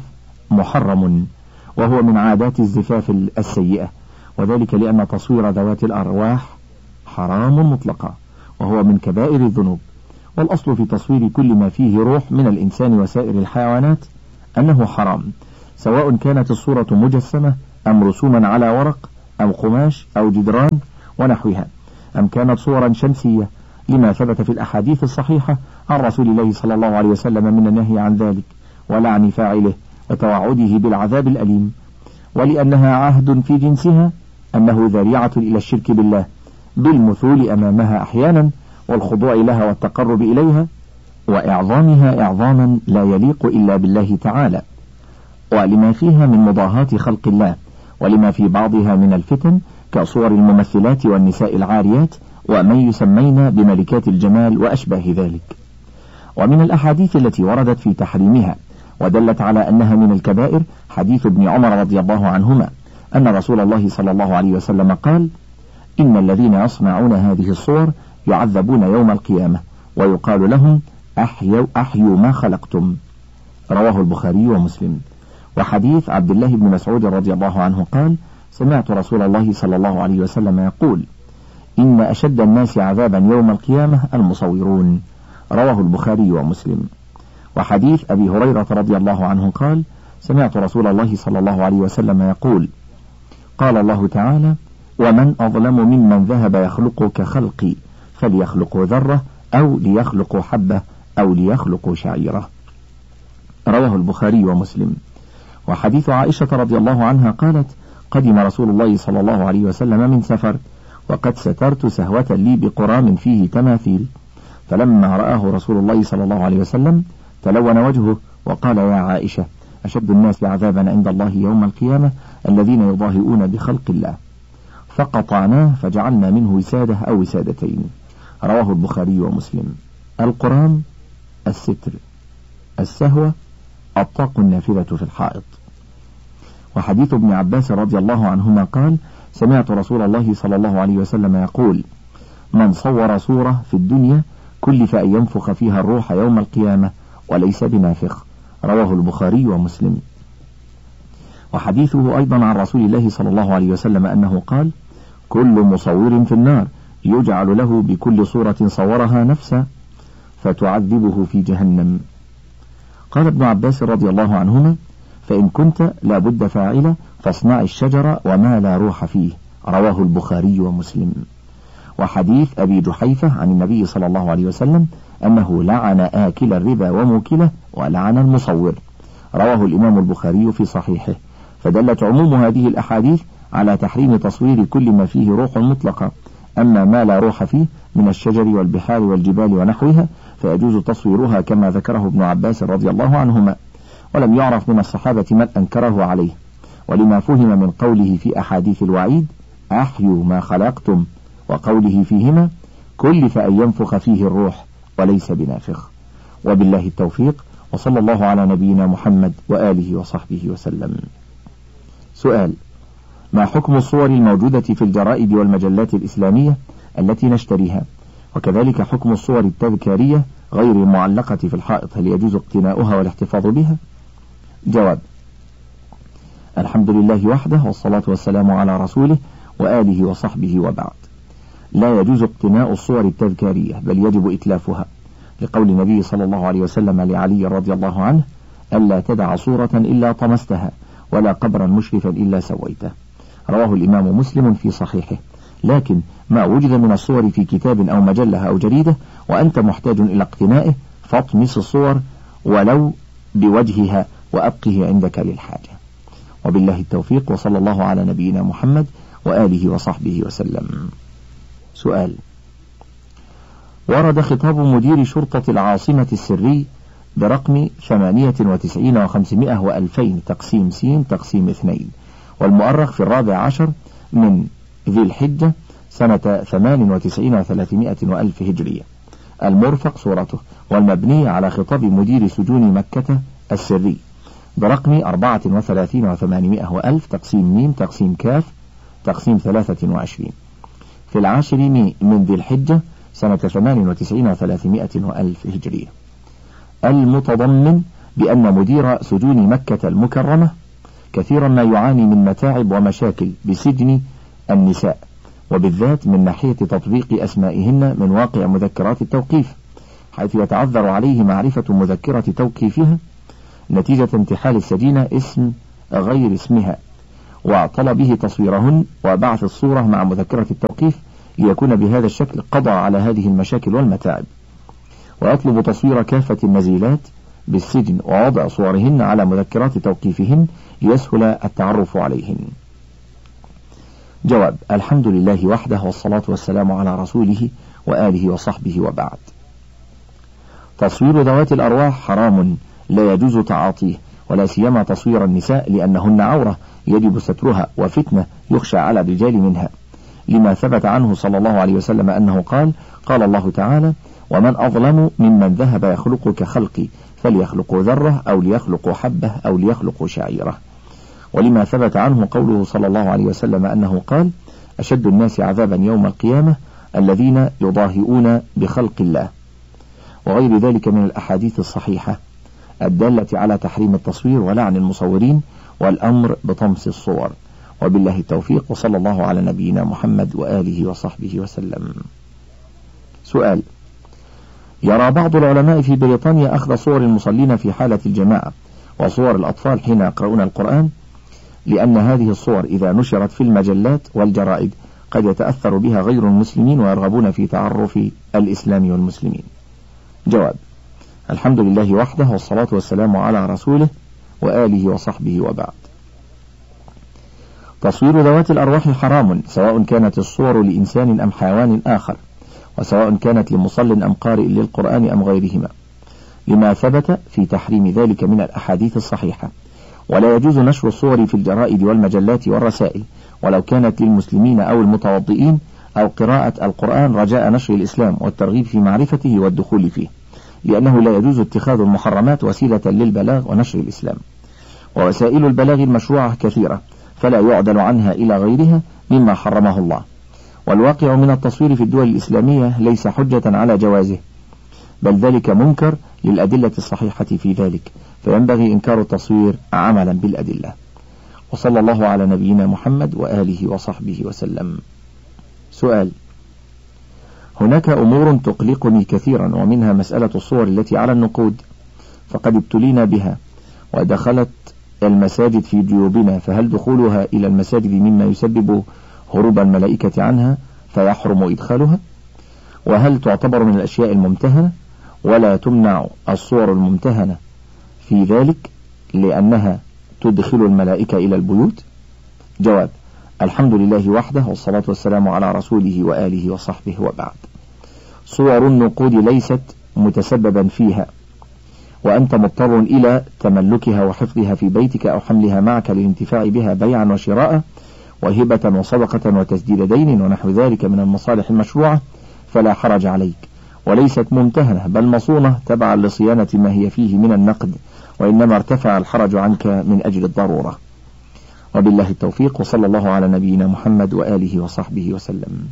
محرم، وهو من عادات الزفاف السيئة، وذلك لأن تصوير ذوات الأرواح حرام مطلقا، وهو من كبائر الذنوب. والأصل في تصوير كل ما فيه روح من الإنسان وسائر الحيوانات أنه حرام، سواء كانت الصورة مجسمة أم رسوما على ورق أو قماش أو جدران ونحوها، أم كانت صورا شمسية، لما ثبت في الأحاديث الصحيحة عن رسول الله صلى الله عليه وسلم من النهي عن ذلك ولعن فاعله وتوعده بالعذاب الأليم، ولأنها عهد في جنسها أنه ذريعة إلى الشرك بالله بالمثول أمامها أحيانا والخضوع لها والتقرب إليها وإعظامها إعظاما لا يليق إلا بالله تعالى، ولما فيها من مضاهاة خلق الله، ولما في بعضها من الفتن كصور الممثلات والنساء العاريات ومن يسمين بملكات الجمال وأشباه ذلك. ومن الأحاديث التي وردت في تحريمها ودلت على أنها من الكبائر حديث ابن عمر رضي الله عنهما أن رسول الله صلى الله عليه وسلم قال: إن الذين يصنعون هذه الصور يعذبون يوم القيامة ويقال لهم أحيوا, أحيوا ما خلقتم. رواه البخاري ومسلم. وحديث عبد الله بن مسعود رضي الله عنه قال: سمعت رسول الله صلى الله عليه وسلم يقول: إن أشد الناس عذابا يوم القيامة المصورون. رواه البخاري ومسلم. وحديث أبي هريرة رضي الله عنه قال: سمعت رسول الله صلى الله عليه وسلم يقول: قال الله تعالى: ومن أظلم ممن ذهب يخلق كخلقي فليخلقوا ذرة أو ليخلقوا حبة أو ليخلقوا شعيرة. رواه البخاري ومسلم. وحديث عائشة رضي الله عنها قالت: قدم رسول الله صلى الله عليه وسلم من سفر وقد سترت سهوة لي بقرام فيه تماثيل، فلما رآه رسول الله صلى الله عليه وسلم تلون وجهه وقال: يا عائشة، أشد الناس عذابا عند الله يوم القيامة الذين يضاهئون بخلق الله، فقطعناه فجعلنا منه وسادة أو وسادتين. رواه البخاري ومسلم. القرام الستر، السهوة الطاق النافذة في الحائط. وحديث ابن عباس رضي الله عنهما قال: سمعت رسول الله صلى الله عليه وسلم يقول: من صور صورة في الدنيا كلف أن ينفخ فيها الروح يوم القيامة وليس بنافخ. رواه البخاري ومسلم. وحديثه أيضا عن رسول الله صلى الله عليه وسلم أنه قال: كل مصور في النار يجعل له بكل صورة صورها نفسا فتعذبه في جهنم. قال ابن عباس رضي الله عنهما: فإن كنت لابد فاعلة فاصنع الشجر وما لا روح فيه. رواه البخاري ومسلم. وحديث أبي جحيفة عن النبي صلى الله عليه وسلم أنه لعن آكل الربا وموكله ولعن المصور. رواه الإمام البخاري في صحيحه. فدلت عموم هذه الأحاديث على تحريم تصوير كل ما فيه روح مطلقة، أما ما لا روح فيه من الشجر والبحار والجبال ونحوها فيجوز تصويرها كما ذكره ابن عباس رضي الله عنهما، ولم يعرف من الصحابة من أنكره عليه، ولما فهم من قوله في أحاديث الوعيد: أحيوا ما خلقتم، وقوله فيهما: كلف أن ينفخ فيه الروح وليس بنافخ. وبالله التوفيق، وصلى الله على نبينا محمد وآله وصحبه وسلم. سؤال: ما حكم الصور الموجودة في الجرائد والمجلات الإسلامية التي نشتريها، وكذلك حكم الصور التذكارية غير المعلقة في الحائط، هل يجوز اقتناؤها والاحتفاظ بها؟ جواب: الحمد لله وحده، والصلاة والسلام على رسوله وآله وصحبه وبعد. لا يجوز اقتناء الصور التذكارية، بل يجب إتلافها، لقول النبي صلى الله عليه وسلم لعلي رضي الله عنه: ألا تدع صورة إلا طمستها ولا قبرا مشرفا إلا سويته. رواه الإمام مسلم في صحيحه. لكن ما وجد من الصور في كتاب أو مجلة أو جريدة وأنت محتاج إلى اقتنائه فاطمس الصور ولو بوجهها وأبقه عندك للحاجة. وبالله التوفيق، وصلى الله على نبينا محمد وآله وصحبه وسلم. سؤال: ورد خطاب مدير شرطة العاصمة السري برقم ثمانية وتسعين وخمسمائة وألفين تقسيم سين تقسيم اثنين، والمؤرخ في الرابع عشر من ذي الحجة سنة ثمان وتسعين وثلاثمائة وألف هجرية، المرفق صورته، والمبني على خطاب مدير سجون مكة السري برقم أربعة وثلاثين وثمانمائة وألف تقسيم ميم تقسيم كاف تقسيم ثلاثة وعشرين في العاشر من ذي الحجة سنة ثمان وتسعين وثلاثمائة وألف هجرية، المتضمن بأن مدير سجون مكة المكرمة كثيرا ما يعاني من متاعب ومشاكل بسجن النساء، وبالذات من ناحية تطبيق أسمائهن من واقع مذكرات التوقيف، حيث يتعذر عليه معرفة مذكرة توقيفها نتيجة انتحال السجينة اسم غير اسمها، وطلبه تصويرهن وبعث الصورة مع مذكرة التوقيف ليكون بهذا الشكل قضى على هذه المشاكل والمتاعب. ويطلب تصوير كافة النزيلات بالسجن ووضع صورهن على مذكرات توقيفهن ليسهل التعرف عليهن. جواب: الحمد لله وحده، والصلاة والسلام على رسوله وآله وصحبه، وبعد. تصوير ذوات الأرواح حرام لا يجوز تعاطيه، ولا سيما تصوير النساء، لأنهن عورة يجب سترها وفتنة يخشى على الرجال منها، لما ثبت عنه صلى الله عليه وسلم أنه قال: قال الله تعالى: ومن أظلم ممن ذهب يخلق كخلقي فليخلقوا ذرة أو ليخلقوا حبة أو ليخلقوا شعيرة. ولما ثبت عنه قوله صلى الله عليه وسلم أنه قال: أشد الناس عذابا يوم القيامة الذين يضاهئون بخلق الله، وغير ذلك من الأحاديث الصحيحة الدالة على تحريم التصوير ولعن المصورين والأمر بطمس الصور. وبالله التوفيق، وصلى الله على نبينا محمد وآله وصحبه وسلم. سؤال: يرى بعض العلماء في بريطانيا أخذ صور المصلين في حالة الجماعة وصور الأطفال حين يقرؤون القرآن، لأن هذه الصور إذا نشرت في المجلات والجرائد قد يتأثر بها غير المسلمين ويرغبون في تعرف الإسلام والمسلمين. جواب: الحمد لله وحده، والصلاة والسلام على رسوله وآله وصحبه، وبعد. تصوير ذوات الأرواح حرام، سواء كانت الصور لإنسان أم حيوان آخر، وسواء كانت لمصل أم قارئ للقرآن أم غيرهما، لما ثبت في تحريم ذلك من الأحاديث الصحيحة. ولا يجوز نشر الصور في الجرائد والمجلات والرسائل، ولو كانت للمسلمين أو المتوضئين أو قراءة القرآن رجاء نشر الإسلام والترغيب في معرفته والدخول فيه، لأنه لا يجوز اتخاذ المحرمات وسيلة للبلاغ ونشر الإسلام. ووسائل البلاغ المشروعة كثيرة، فلا يعدل عنها إلى غيرها مما حرمه الله. والواقع من التصوير في الدول الإسلامية ليس حجة على جوازه، بل ذلك منكر للأدلة الصحيحة في ذلك، فينبغي إنكار التصوير عملا بالأدلة. وصلى الله على نبينا محمد وآله وصحبه وسلم. سؤال: هناك أمور تقلقني كثيرا، ومنها مسألة الصور التي على النقود، فقد ابتلينا بها ودخلت المساجد في جيوبنا، فهل دخولها إلى المساجد مما يسبب هروب الملائكة عنها فيحرم إدخالها؟ وهل تعتبر من الأشياء الممتهنة ولا تمنع الصور الممتهنة في ذلك لأنها تدخل الملائكة إلى البيوت؟ جواب: الحمد لله وحده، والصلاة والسلام على رسوله وآله وصحبه، وبعد. صور النقود ليست متسببا فيها، وأنت مضطر إلى تملكها وحفظها في بيتك أو حملها معك للانتفاع بها بيعا وشراء وهبة وصدقة وتسديد دين ونحو ذلك من المصالح المشروعة، فلا حرج عليك، وليست ممتهنة بل مصونة تبعا لصيانة ما هي فيه من النقد، وإنما ارتفع الحرج عنك من أجل الضرورة. وبالله التوفيق، وصلى الله على نبينا محمد وآله وصحبه وسلم.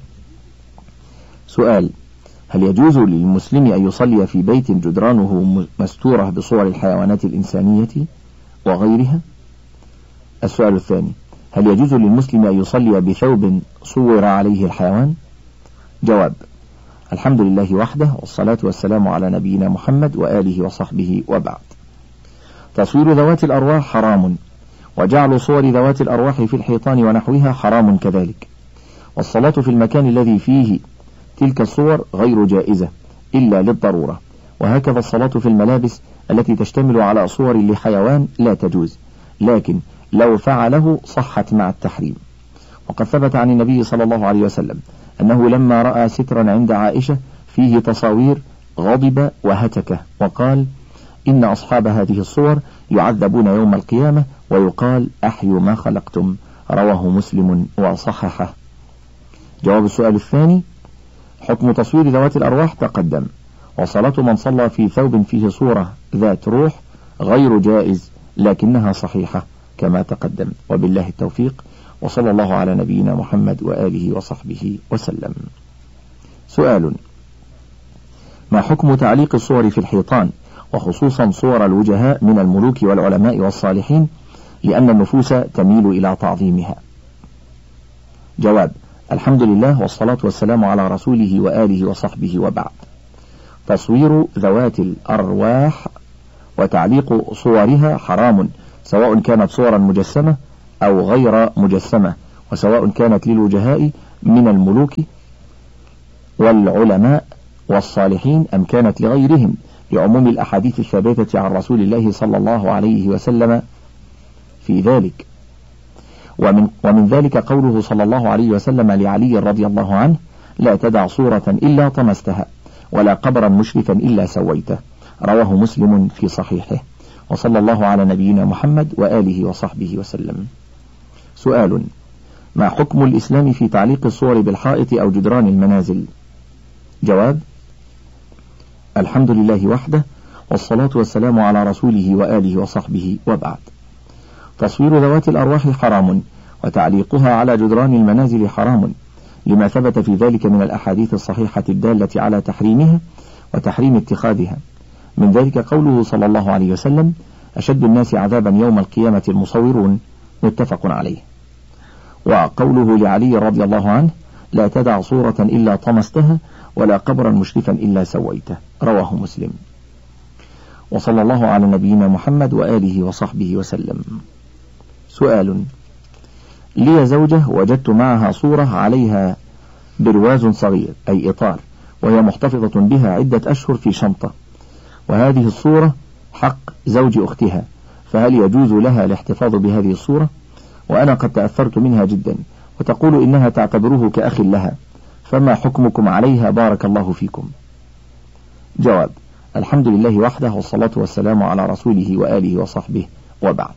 سؤال: هل يجوز للمسلم أن يصلي في بيت جدرانه مستورة بصور الحيوانات الإنسانية وغيرها؟ السؤال الثاني: هل يجوز للمسلم أن يصلي بثوب صور عليه الحيوان؟ جواب: الحمد لله وحده، والصلاة والسلام على نبينا محمد وآله وصحبه، وبعد. تصوير ذوات الأرواح حرام، وجعل صور ذوات الأرواح في الحيطان ونحوها حرام كذلك. والصلاة في المكان الذي فيه تلك الصور غير جائزة إلا للضرورة، وهكذا الصلاة في الملابس التي تشتمل على صور لحيوان لا تجوز، لكن لو فعله صحت مع التحريم. وقد ثبت عن النبي صلى الله عليه وسلم أنه لما رأى سترا عند عائشة فيه تصاوير غضب وهتك وقال: إن أصحاب هذه الصور يعذبون يوم القيامة ويقال أحيوا ما خلقتم، رواه مسلم وصححه. جواب السؤال الثاني: حكم تصوير ذوات الأرواح تقدم، وصلاة من صلى في ثوب فيه صورة ذات روح غير جائز، لكنها صحيحة كما تقدم. وبالله التوفيق، وصلى الله على نبينا محمد وآله وصحبه وسلم. سؤال: ما حكم تعليق الصور في الحيطان وخصوصا صور الوجهاء من الملوك والعلماء والصالحين، لأن النفوس تميل إلى تعظيمها. جواب: الحمد لله والصلاة والسلام على رسوله وآله وصحبه، وبعد. تصوير ذوات الأرواح وتعليق صورها حرام، سواء كانت صورا مجسمة أو غير مجسمة، وسواء كانت للوجهاء من الملوك والعلماء والصالحين أم كانت لغيرهم، لعموم الأحاديث الثابتة عن رسول الله صلى الله عليه وسلم في ذلك. ومن, ومن ذلك قوله صلى الله عليه وسلم لعلي رضي الله عنه: لا تدع صورة إلا طمستها، ولا قبرا مشرفا إلا سويته، رواه مسلم في صحيحه. وصلى الله على نبينا محمد وآله وصحبه وسلم. سؤال: ما حكم الإسلام في تعليق الصور بالحائط أو جدران المنازل؟ جواب: الحمد لله وحده، والصلاة والسلام على رسوله وآله وصحبه، وبعد. تصوير ذوات الأرواح حرام، وتعليقها على جدران المنازل حرام، لما ثبت في ذلك من الأحاديث الصحيحة الدالة على تحريمها وتحريم اتخاذها. من ذلك قوله صلى الله عليه وسلم: أشد الناس عذابا يوم القيامة المصورون، متفق عليه. وقوله لعلي رضي الله عنه: لا تدع صورة إلا طمستها، ولا قبرا مشرفا إلا سويته، رواه مسلم. وصلى الله على نبينا محمد وآله وصحبه وسلم. سؤال: لي زوجة وجدت معها صورة عليها برواز صغير أي إطار، وهي محتفظة بها عدة أشهر في شنطة، وهذه الصورة حق زوج أختها، فهل يجوز لها الاحتفاظ بهذه الصورة؟ وأنا قد تأثرت منها جدا، وتقول إنها تعتبره كأخ لها، فما حكمكم عليها بارك الله فيكم؟ جواب: الحمد لله وحده، والصلاة والسلام على رسوله وآله وصحبه، وبعد.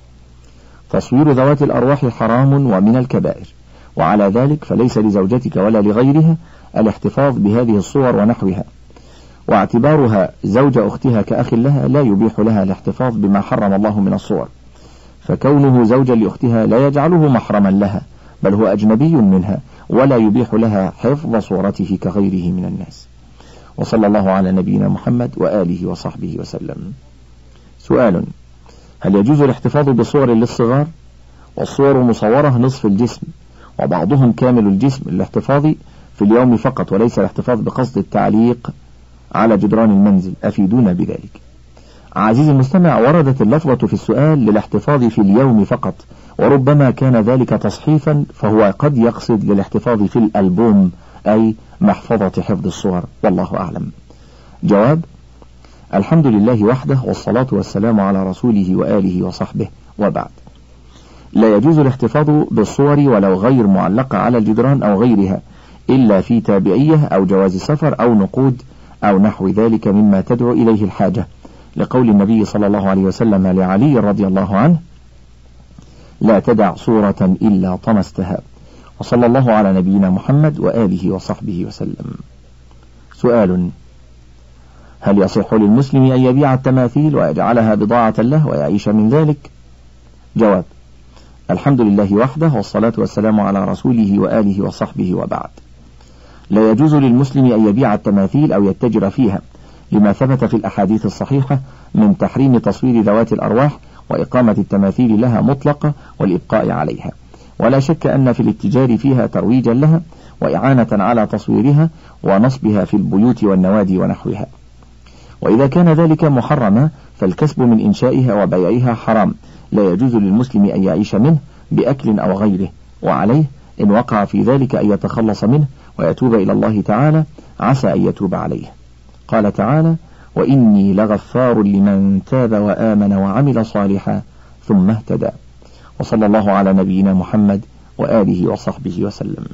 تصوير ذوات الأرواح حرام ومن الكبائر، وعلى ذلك فليس لزوجتك ولا لغيرها الاحتفاظ بهذه الصور ونحوها، واعتبارها زوج أختها كأخ لها لا يبيح لها الاحتفاظ بما حرم الله من الصور، فكونه زوجا لأختها لا يجعله محرما لها، بل هو أجنبي منها، ولا يبيح لها حفظ صورته كغيره من الناس. وصلى الله على نبينا محمد وآله وصحبه وسلم. سؤال: هل يجوز الاحتفاظ بصور للصغار؟ والصور مصورة نصف الجسم، وبعضهم كامل الجسم، الاحتفاظ في اليوم فقط، وليس الاحتفاظ بقصد التعليق على جدران المنزل، أفيدونا بذلك. عزيزي المستمع، وردت اللفظة في السؤال للاحتفاظ في اليوم فقط، وربما كان ذلك تصحيفا، فهو قد يقصد للاحتفاظ في الألبوم، أي محفظة حفظ الصور، والله أعلم. جواب: الحمد لله وحده، والصلاة والسلام على رسوله وآله وصحبه، وبعد. لا يجوز الاحتفاظ بالصور ولو غير معلقة على الجدران أو غيرها، إلا في تابعية أو جواز سفر أو نقود أو نحو ذلك مما تدعو إليه الحاجة، لقول النبي صلى الله عليه وسلم لعلي رضي الله عنه: لا تدع صورة إلا طمستها. وصلى الله على نبينا محمد وآله وصحبه وسلم. سؤال: هل يصح للمسلم أن يبيع التماثيل ويجعلها بضاعة له ويعيش من ذلك؟ جواب: الحمد لله وحده، والصلاة والسلام على رسوله وآله وصحبه، وبعد. لا يجوز للمسلم أن يبيع التماثيل أو يتجر فيها، لما ثبت في الأحاديث الصحيحة من تحريم تصوير ذوات الأرواح وإقامة التماثيل لها مطلقة والإبقاء عليها، ولا شك أن في الاتجار فيها ترويجا لها وإعانة على تصويرها ونصبها في البيوت والنوادي ونحوها. وإذا كان ذلك محرما فالكسب من إنشائها وبيعها حرام، لا يجوز للمسلم أن يعيش منه بأكل أو غيره، وعليه إن وقع في ذلك أن يتخلص منه ويتوب إلى الله تعالى، عسى أن يتوب عليه. قال تعالى: وإني لغفار لمن تاب وآمن وعمل صالحا ثم اهتدى. وصلى الله على نبينا محمد وآله وصحبه وسلم.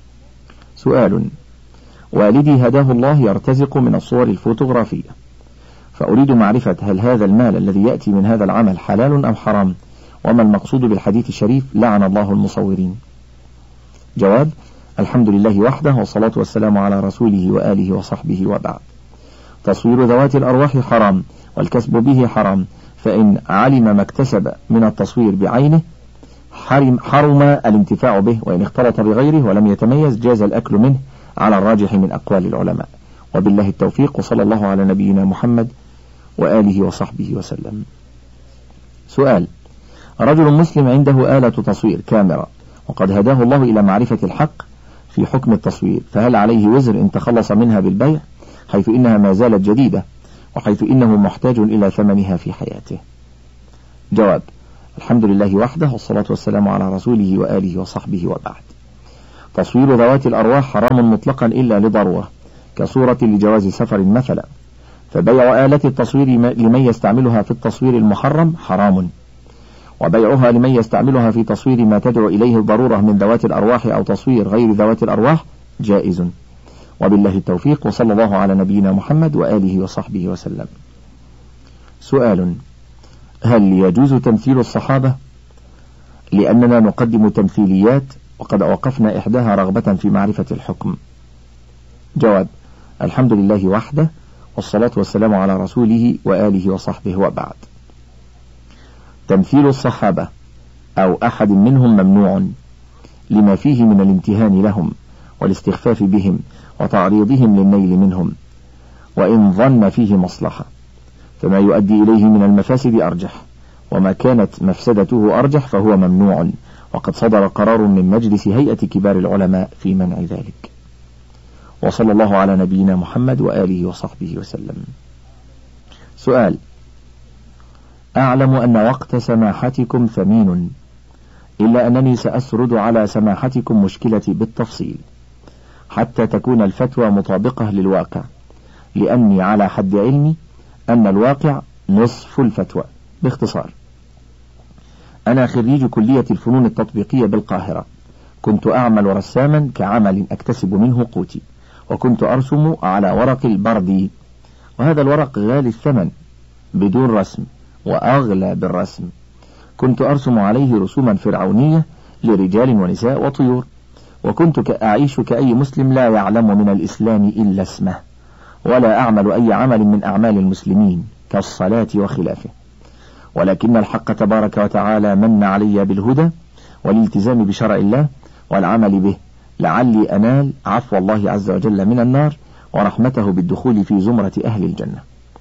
سؤال: والدي هداه الله يرتزق من الصور الفوتوغرافية، فأريد معرفة هل هذا المال الذي يأتي من هذا العمل حلال أم حرام، وما المقصود بالحديث الشريف لعن الله المصورين؟ جواب: الحمد لله وحده، والصلاة والسلام على رسوله وآله وصحبه، وبعد. تصوير ذوات الأرواح حرام، والكسب به حرام، فإن علم ما اكتسب من التصوير بعينه حرم, حرم الانتفاع به، وإن اختلط بغيره ولم يتميز جاز الأكل منه على الراجح من أقوال العلماء. وبالله التوفيق، وصلى الله على نبينا محمد وآله وصحبه وسلم. سؤال: رجل مسلم عنده آلة تصوير كاميرا وقد هداه الله إلى معرفة الحق في حكم التصوير، فهل عليه وزر إن تخلص منها بالبيع، حيث إنها ما زالت جديدة وحيث إنه محتاج إلى ثمنها في حياته؟ جواب: الحمد لله وحده، والصلاة والسلام على رسوله وآله وصحبه وبعد. تصوير ذوات الأرواح حرام مطلقا إلا لضرورة، كصورة لجواز سفر مثلا، فبيع آلة التصوير لمن يستعملها في التصوير المحرم حرام، وبيعها لمن يستعملها في تصوير ما تدعو إليه الضرورة من ذوات الأرواح أو تصوير غير ذوات الأرواح جائز. وبالله التوفيق، وصلى الله على نبينا محمد وآله وصحبه وسلم. سؤال: هل يجوز تمثيل الصحابة؟ لأننا نقدم تمثيليات وقد أوقفنا إحداها رغبة في معرفة الحكم. جواب: الحمد لله وحده، والصلاة والسلام على رسوله وآله وصحبه وبعد. تمثيل الصحابة أو أحد منهم ممنوع لما فيه من الامتهان لهم والاستخفاف بهم وتعريضهم للنيل منهم، وإن ظن فيه مصلحة، فما يؤدي إليه من المفاسد أرجح، وما كانت مفسدته أرجح فهو ممنوع، وقد صدر قرار من مجلس هيئة كبار العلماء في منع ذلك. وصلى الله على نبينا محمد وآله وصحبه وسلم. سؤال: أعلم أن وقت سماحتكم ثمين، إلا أنني سأسرد على سماحتكم مشكلتي بالتفصيل حتى تكون الفتوى مطابقة للواقع، لأني على حد علمي أن الواقع نصف الفتوى. باختصار: أنا خريج كلية الفنون التطبيقية بالقاهرة، كنت أعمل رساما كعمل أكتسب منه قوتي، وكنت أرسم على ورق البردي، وهذا الورق غالي الثمن بدون رسم وأغلى بالرسم. كنت أرسم عليه رسوما فرعونية لرجال ونساء وطيور، وكنت أعيش كأي مسلم لا يعلم من الإسلام إلا اسمه، ولا أعمل أي عمل من أعمال المسلمين كالصلاة وخلافه، ولكن الحق تبارك وتعالى من علي بالهدى والالتزام بشرع الله والعمل به، لعلي أنال عفو الله عز وجل من النار ورحمته بالدخول في زمرة أهل الجنة.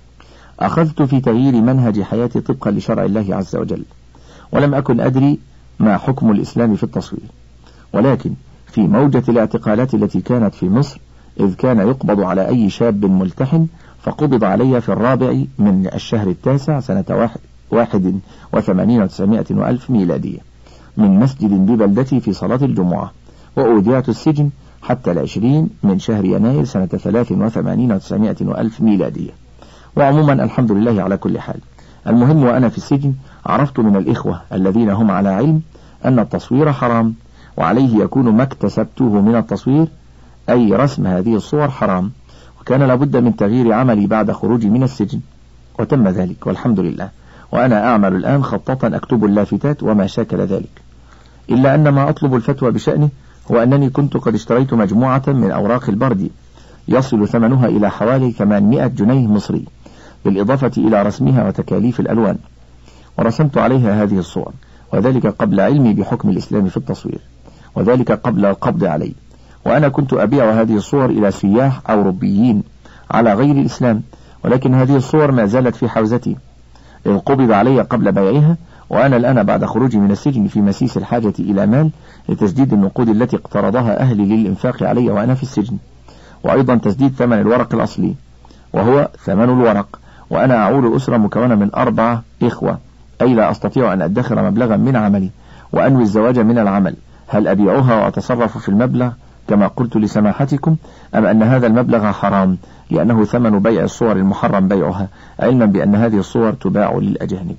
أخذت في تغيير منهج حياتي طبقا لشرع الله عز وجل، ولم أكن أدري ما حكم الإسلام في التصوير، ولكن في موجة الاعتقالات التي كانت في مصر، إذ كان يقبض على أي شاب ملتحن، فقبض علي في الرابع من الشهر التاسع سنة واحد, واحد وثمانين وتسعمائة وألف ميلادية من مسجد ببلدتي في صلاة الجمعة، وأودعت السجن حتى العشرين من شهر يناير سنة ثلاث وثمانين وتسعمائة وألف ميلادية. وعموما الحمد لله على كل حال. المهم وأنا في السجن عرفت من الإخوة الذين هم على علم أن التصوير حرام، وعليه يكون ما اكتسبته من التصوير أي رسم هذه الصور حرام، وكان لابد من تغيير عملي بعد خروجي من السجن، وتم ذلك والحمد لله. وأنا أعمل الآن خطاطا أكتب اللافتات وما شاكل ذلك، إلا أن ما أطلب الفتوى بشأنه هو أنني كنت قد اشتريت مجموعة من أوراق البردي يصل ثمنها إلى حوالي ثمانمائة جنيه مصري، بالإضافة إلى رسمها وتكاليف الألوان، ورسمت عليها هذه الصور، وذلك قبل علمي بحكم الإسلام في التصوير، وذلك قبل القبض علي. وأنا كنت أبيع هذه الصور إلى سياح أوروبيين على غير الإسلام، ولكن هذه الصور ما زالت في حوزتي إذ قبض علي قبل بيعها، وأنا الآن بعد خروجي من السجن في مسيس الحاجة إلى مال لتسديد النقود التي اقترضها أهلي للإنفاق علي وأنا في السجن، وأيضا تسديد ثمن الورق الأصلي وهو ثمن الورق. وأنا أعول أسرة مكونة من أربعة إخوة، أي لا أستطيع أن أدخر مبلغا من عملي وأنوي الزواج من العمل. هل أبيعها وأتصرف في المبلغ كما قلت لسماحتكم، أم أن هذا المبلغ حرام لأنه ثمن بيع الصور المحرم بيعها، علما بأن هذه الصور تباع للأجانب؟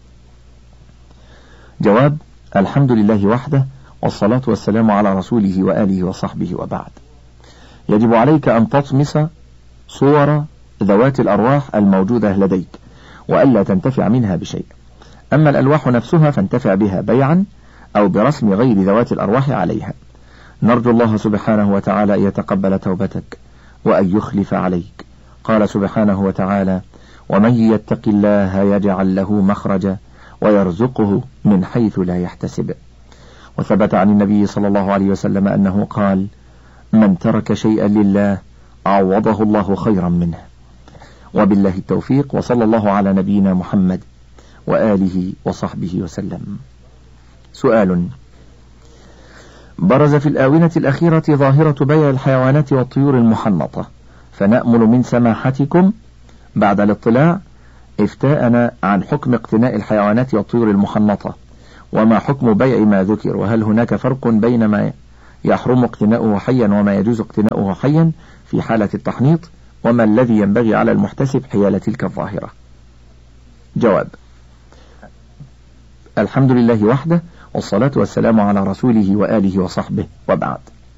جواب: الحمد لله وحده، والصلاة والسلام على رسوله وآله وصحبه وبعد. يجب عليك أن تطمس صور ذوات الأرواح الموجودة لديك وألا تنتفع منها بشيء، أما الألواح نفسها فانتفع بها بيعا أو برسم غير ذوات الأرواح عليها. نرجو الله سبحانه وتعالى أن يتقبل توبتك وأن يخلف عليك. قال سبحانه وتعالى: ومن يتق الله يجعل له مخرجا ويرزقه من حيث لا يحتسب. وثبت عن النبي صلى الله عليه وسلم أنه قال: من ترك شيئا لله عوضه الله خيرا منه. وبالله التوفيق، وصلى الله على نبينا محمد وآله وصحبه وسلم. سؤال: برز في الآونة الأخيرة ظاهرة بيع الحيوانات والطيور المحنطة، فنأمل من سماحتكم بعد الاطلاع إفتاءنا عن حكم اقتناء الحيوانات والطيور المحنطة، وما حكم بيع ما ذكر، وهل هناك فرق بين ما يحرم اقتناؤه حيا وما يجوز اقتناؤه حيا في حالة التحنيط، وما الذي ينبغي على المحتسب حيال تلك الظاهرة؟ جواب: الحمد لله وحده، والصلاة والسلام على رسوله وآله وصحبه، وبعد.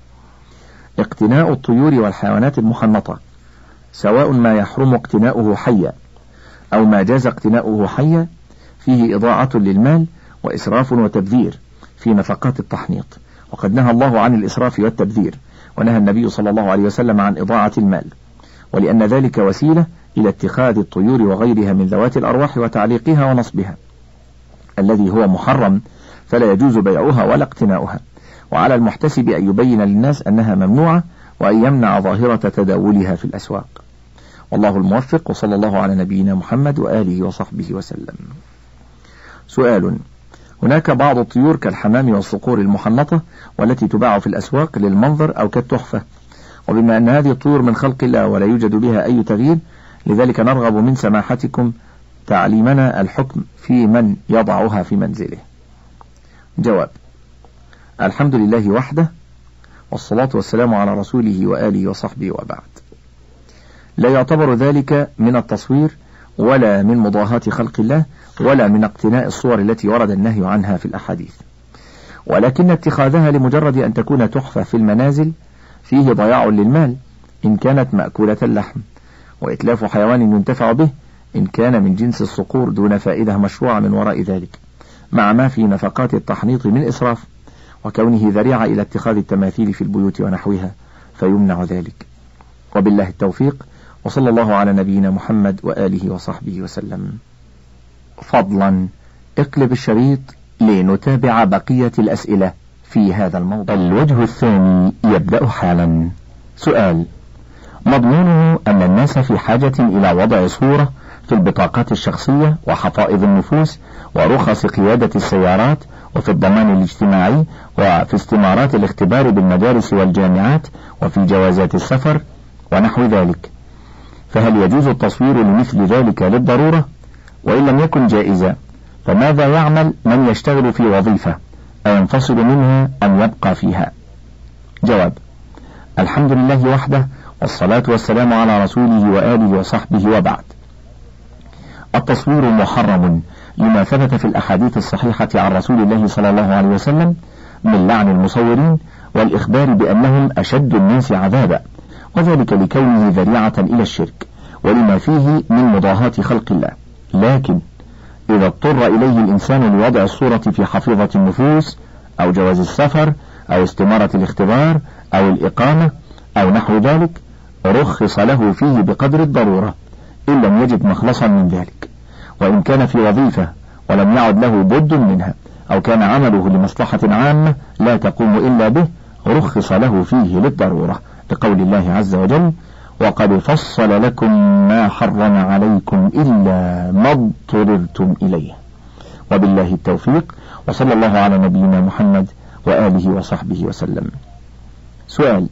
اقتناء الطيور والحيوانات المحنطة سواء ما يحرم اقتناؤه حيا أو ما جاز اقتناؤه حيا فيه إضاعة للمال وإسراف وتبذير في نفقات التحنيط، وقد نهى الله عن الإسراف والتبذير، ونهى النبي صلى الله عليه وسلم عن إضاعة المال، ولأن ذلك وسيلة إلى اتخاذ الطيور وغيرها من ذوات الأرواح وتعليقها ونصبها، الذي هو محرم، فلا يجوز بيعها ولا اقتناؤها، وعلى المحتسب أن يبين للناس أنها ممنوعة، وأن يمنع ظاهرة تداولها في الأسواق. والله الموفق، وصلى الله على نبينا محمد وآله وصحبه وسلم. سؤال: هناك بعض الطيور كالحمام والصقور المحنطة والتي تباع في الأسواق للمنظر أو كالتحفة، وبما أن هذه الطيور من خلق الله ولا يوجد بها أي تغيير، لذلك نرغب من سماحتكم تعليمنا الحكم في من يضعها في منزله. جواب: الحمد لله وحده، والصلاة والسلام على رسوله وآله وصحبه، وبعد. لا يعتبر ذلك من التصوير ولا من مضاهاة خلق الله ولا من اقتناء الصور التي ورد النهي عنها في الأحاديث، ولكن اتخاذها لمجرد أن تكون تحفة في المنازل فيه ضياع للمال إن كانت مأكولة اللحم، وإتلاف حيوان ينتفع به إن كان من جنس الصقور دون فائدة مشروعة من وراء ذلك، مع ما في نفقات التحنيط من إسراف، وكونه ذريعة إلى اتخاذ التماثيل في البيوت ونحوها، فيمنع ذلك. وبالله التوفيق، وصلى الله على نبينا محمد وآله وصحبه وسلم. فضلا اقلب الشريط لنتابع بقية الأسئلة في هذا الموضوع. الوجه الثاني يبدأ حالا. سؤال: مضمونه أن الناس في حاجة إلى وضع صورة في البطاقات الشخصية وحفائظ النفوس ورخص قيادة السيارات وفي الضمان الاجتماعي وفي استمارات الاختبار بالمدارس والجامعات وفي جوازات السفر ونحو ذلك، فهل يجوز التصوير لمثل ذلك للضرورة؟ وإن لم يكن جائزا فماذا يعمل من يشتغل في وظيفة أينفصل منها أم يبقى فيها؟ جواب: الحمد لله وحده، والصلاة والسلام على رسوله وآله وصحبه، وبعد. التصوير محرم لما ثبت في الأحاديث الصحيحة عن رسول الله صلى الله عليه وسلم من لعن المصورين والإخبار بأنهم أشد الناس عذابا، وذلك لكونه ذريعة إلى الشرك ولما فيه من مضاهاة خلق الله. لكن إذا اضطر إليه الإنسان لوضع الصورة في حفيظة النفوس أو جواز السفر أو استمارة الاختبار أو الإقامة أو نحو ذلك، رخص له فيه بقدر الضرورة إن لم يجد مخلصا من ذلك، وإن كان في وظيفة ولم يعد له بد منها أو كان عمله لمصلحة عامة لا تقوم إلا به، رخص له فيه للضرورة، لقول الله عز وجل: وقد فصل لكم ما حرم عليكم إلا ما اضطررتم إليه. وبالله التوفيق، وصلى الله على نبينا محمد وآله وصحبه وسلم. سؤال: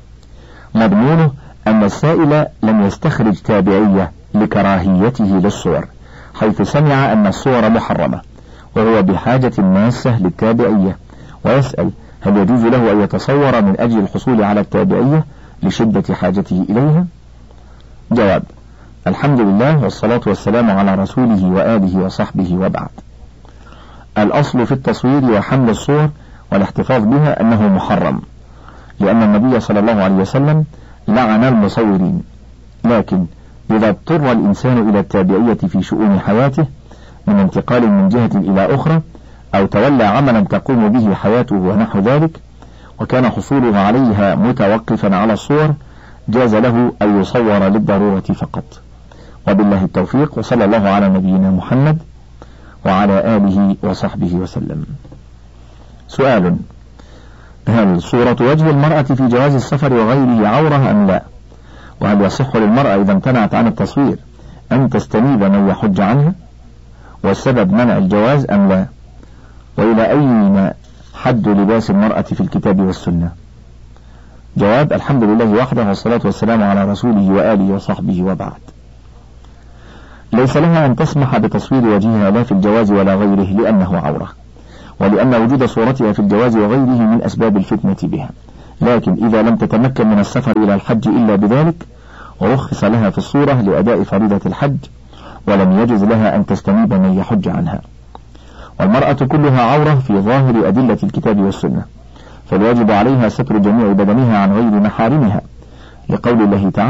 مضمونه أن السائل لم يستخرج تابعية لكراهيته للصور، حيث سمع أن الصور محرمة وهو بحاجة ماسة للتابعية، ويسأل: هل يجوز له أن يتصور من أجل الحصول على التابعية لشدة حاجته إليها؟ جواب: الحمد لله، والصلاة والسلام على رسوله وآله وصحبه، وبعد. الأصل في التصوير وحمل الصور والاحتفاظ بها أنه محرم، لأن النبي صلى الله عليه وسلم لعن المصورين، لكن إذا اضطر الإنسان إلى التابعية في شؤون حياته من انتقال من جهة إلى أخرى أو تولى عملا تقوم به حياته ونحو ذلك، وكان حصوله عليها متوقفا على الصور، جاز له أن يصور للضرورة فقط. وبالله التوفيق، وصلى الله على نبينا محمد وعلى آله وصحبه وسلم. سؤال: هل صورة وجه المرأة في جواز السفر وغيره عورة أم لا؟ وهل يصح للمرأة إذا امتنعت عن التصوير أن تستنيب من يحج عنها؟ والسبب منع الجواز أم لا؟ وإلى أين حد لباس المرأة في الكتاب والسنة؟ جواب: الحمد لله وحده، والصلاة والسلام على رسوله وآله وصحبه، وبعد. ليس لها أن تسمح بتصوير وجهها لا في الجواز ولا غيره لأنه عورة، ولأن وجود صورتها في الجواز وغيره من أسباب الفتنة بها، لكن إذا لم تتمكن من السفر إلى الحج إلا بذلك رخص لها في الصورة لأداء فريضة الحج، ولم يجز لها أن تستنيب من يحج عنها. والمرأة كلها عورة في ظاهر أدلة الكتاب والسنة، فالواجب عليها ستر جميع بدنها عن غير محارمها، لقول الله تعالى: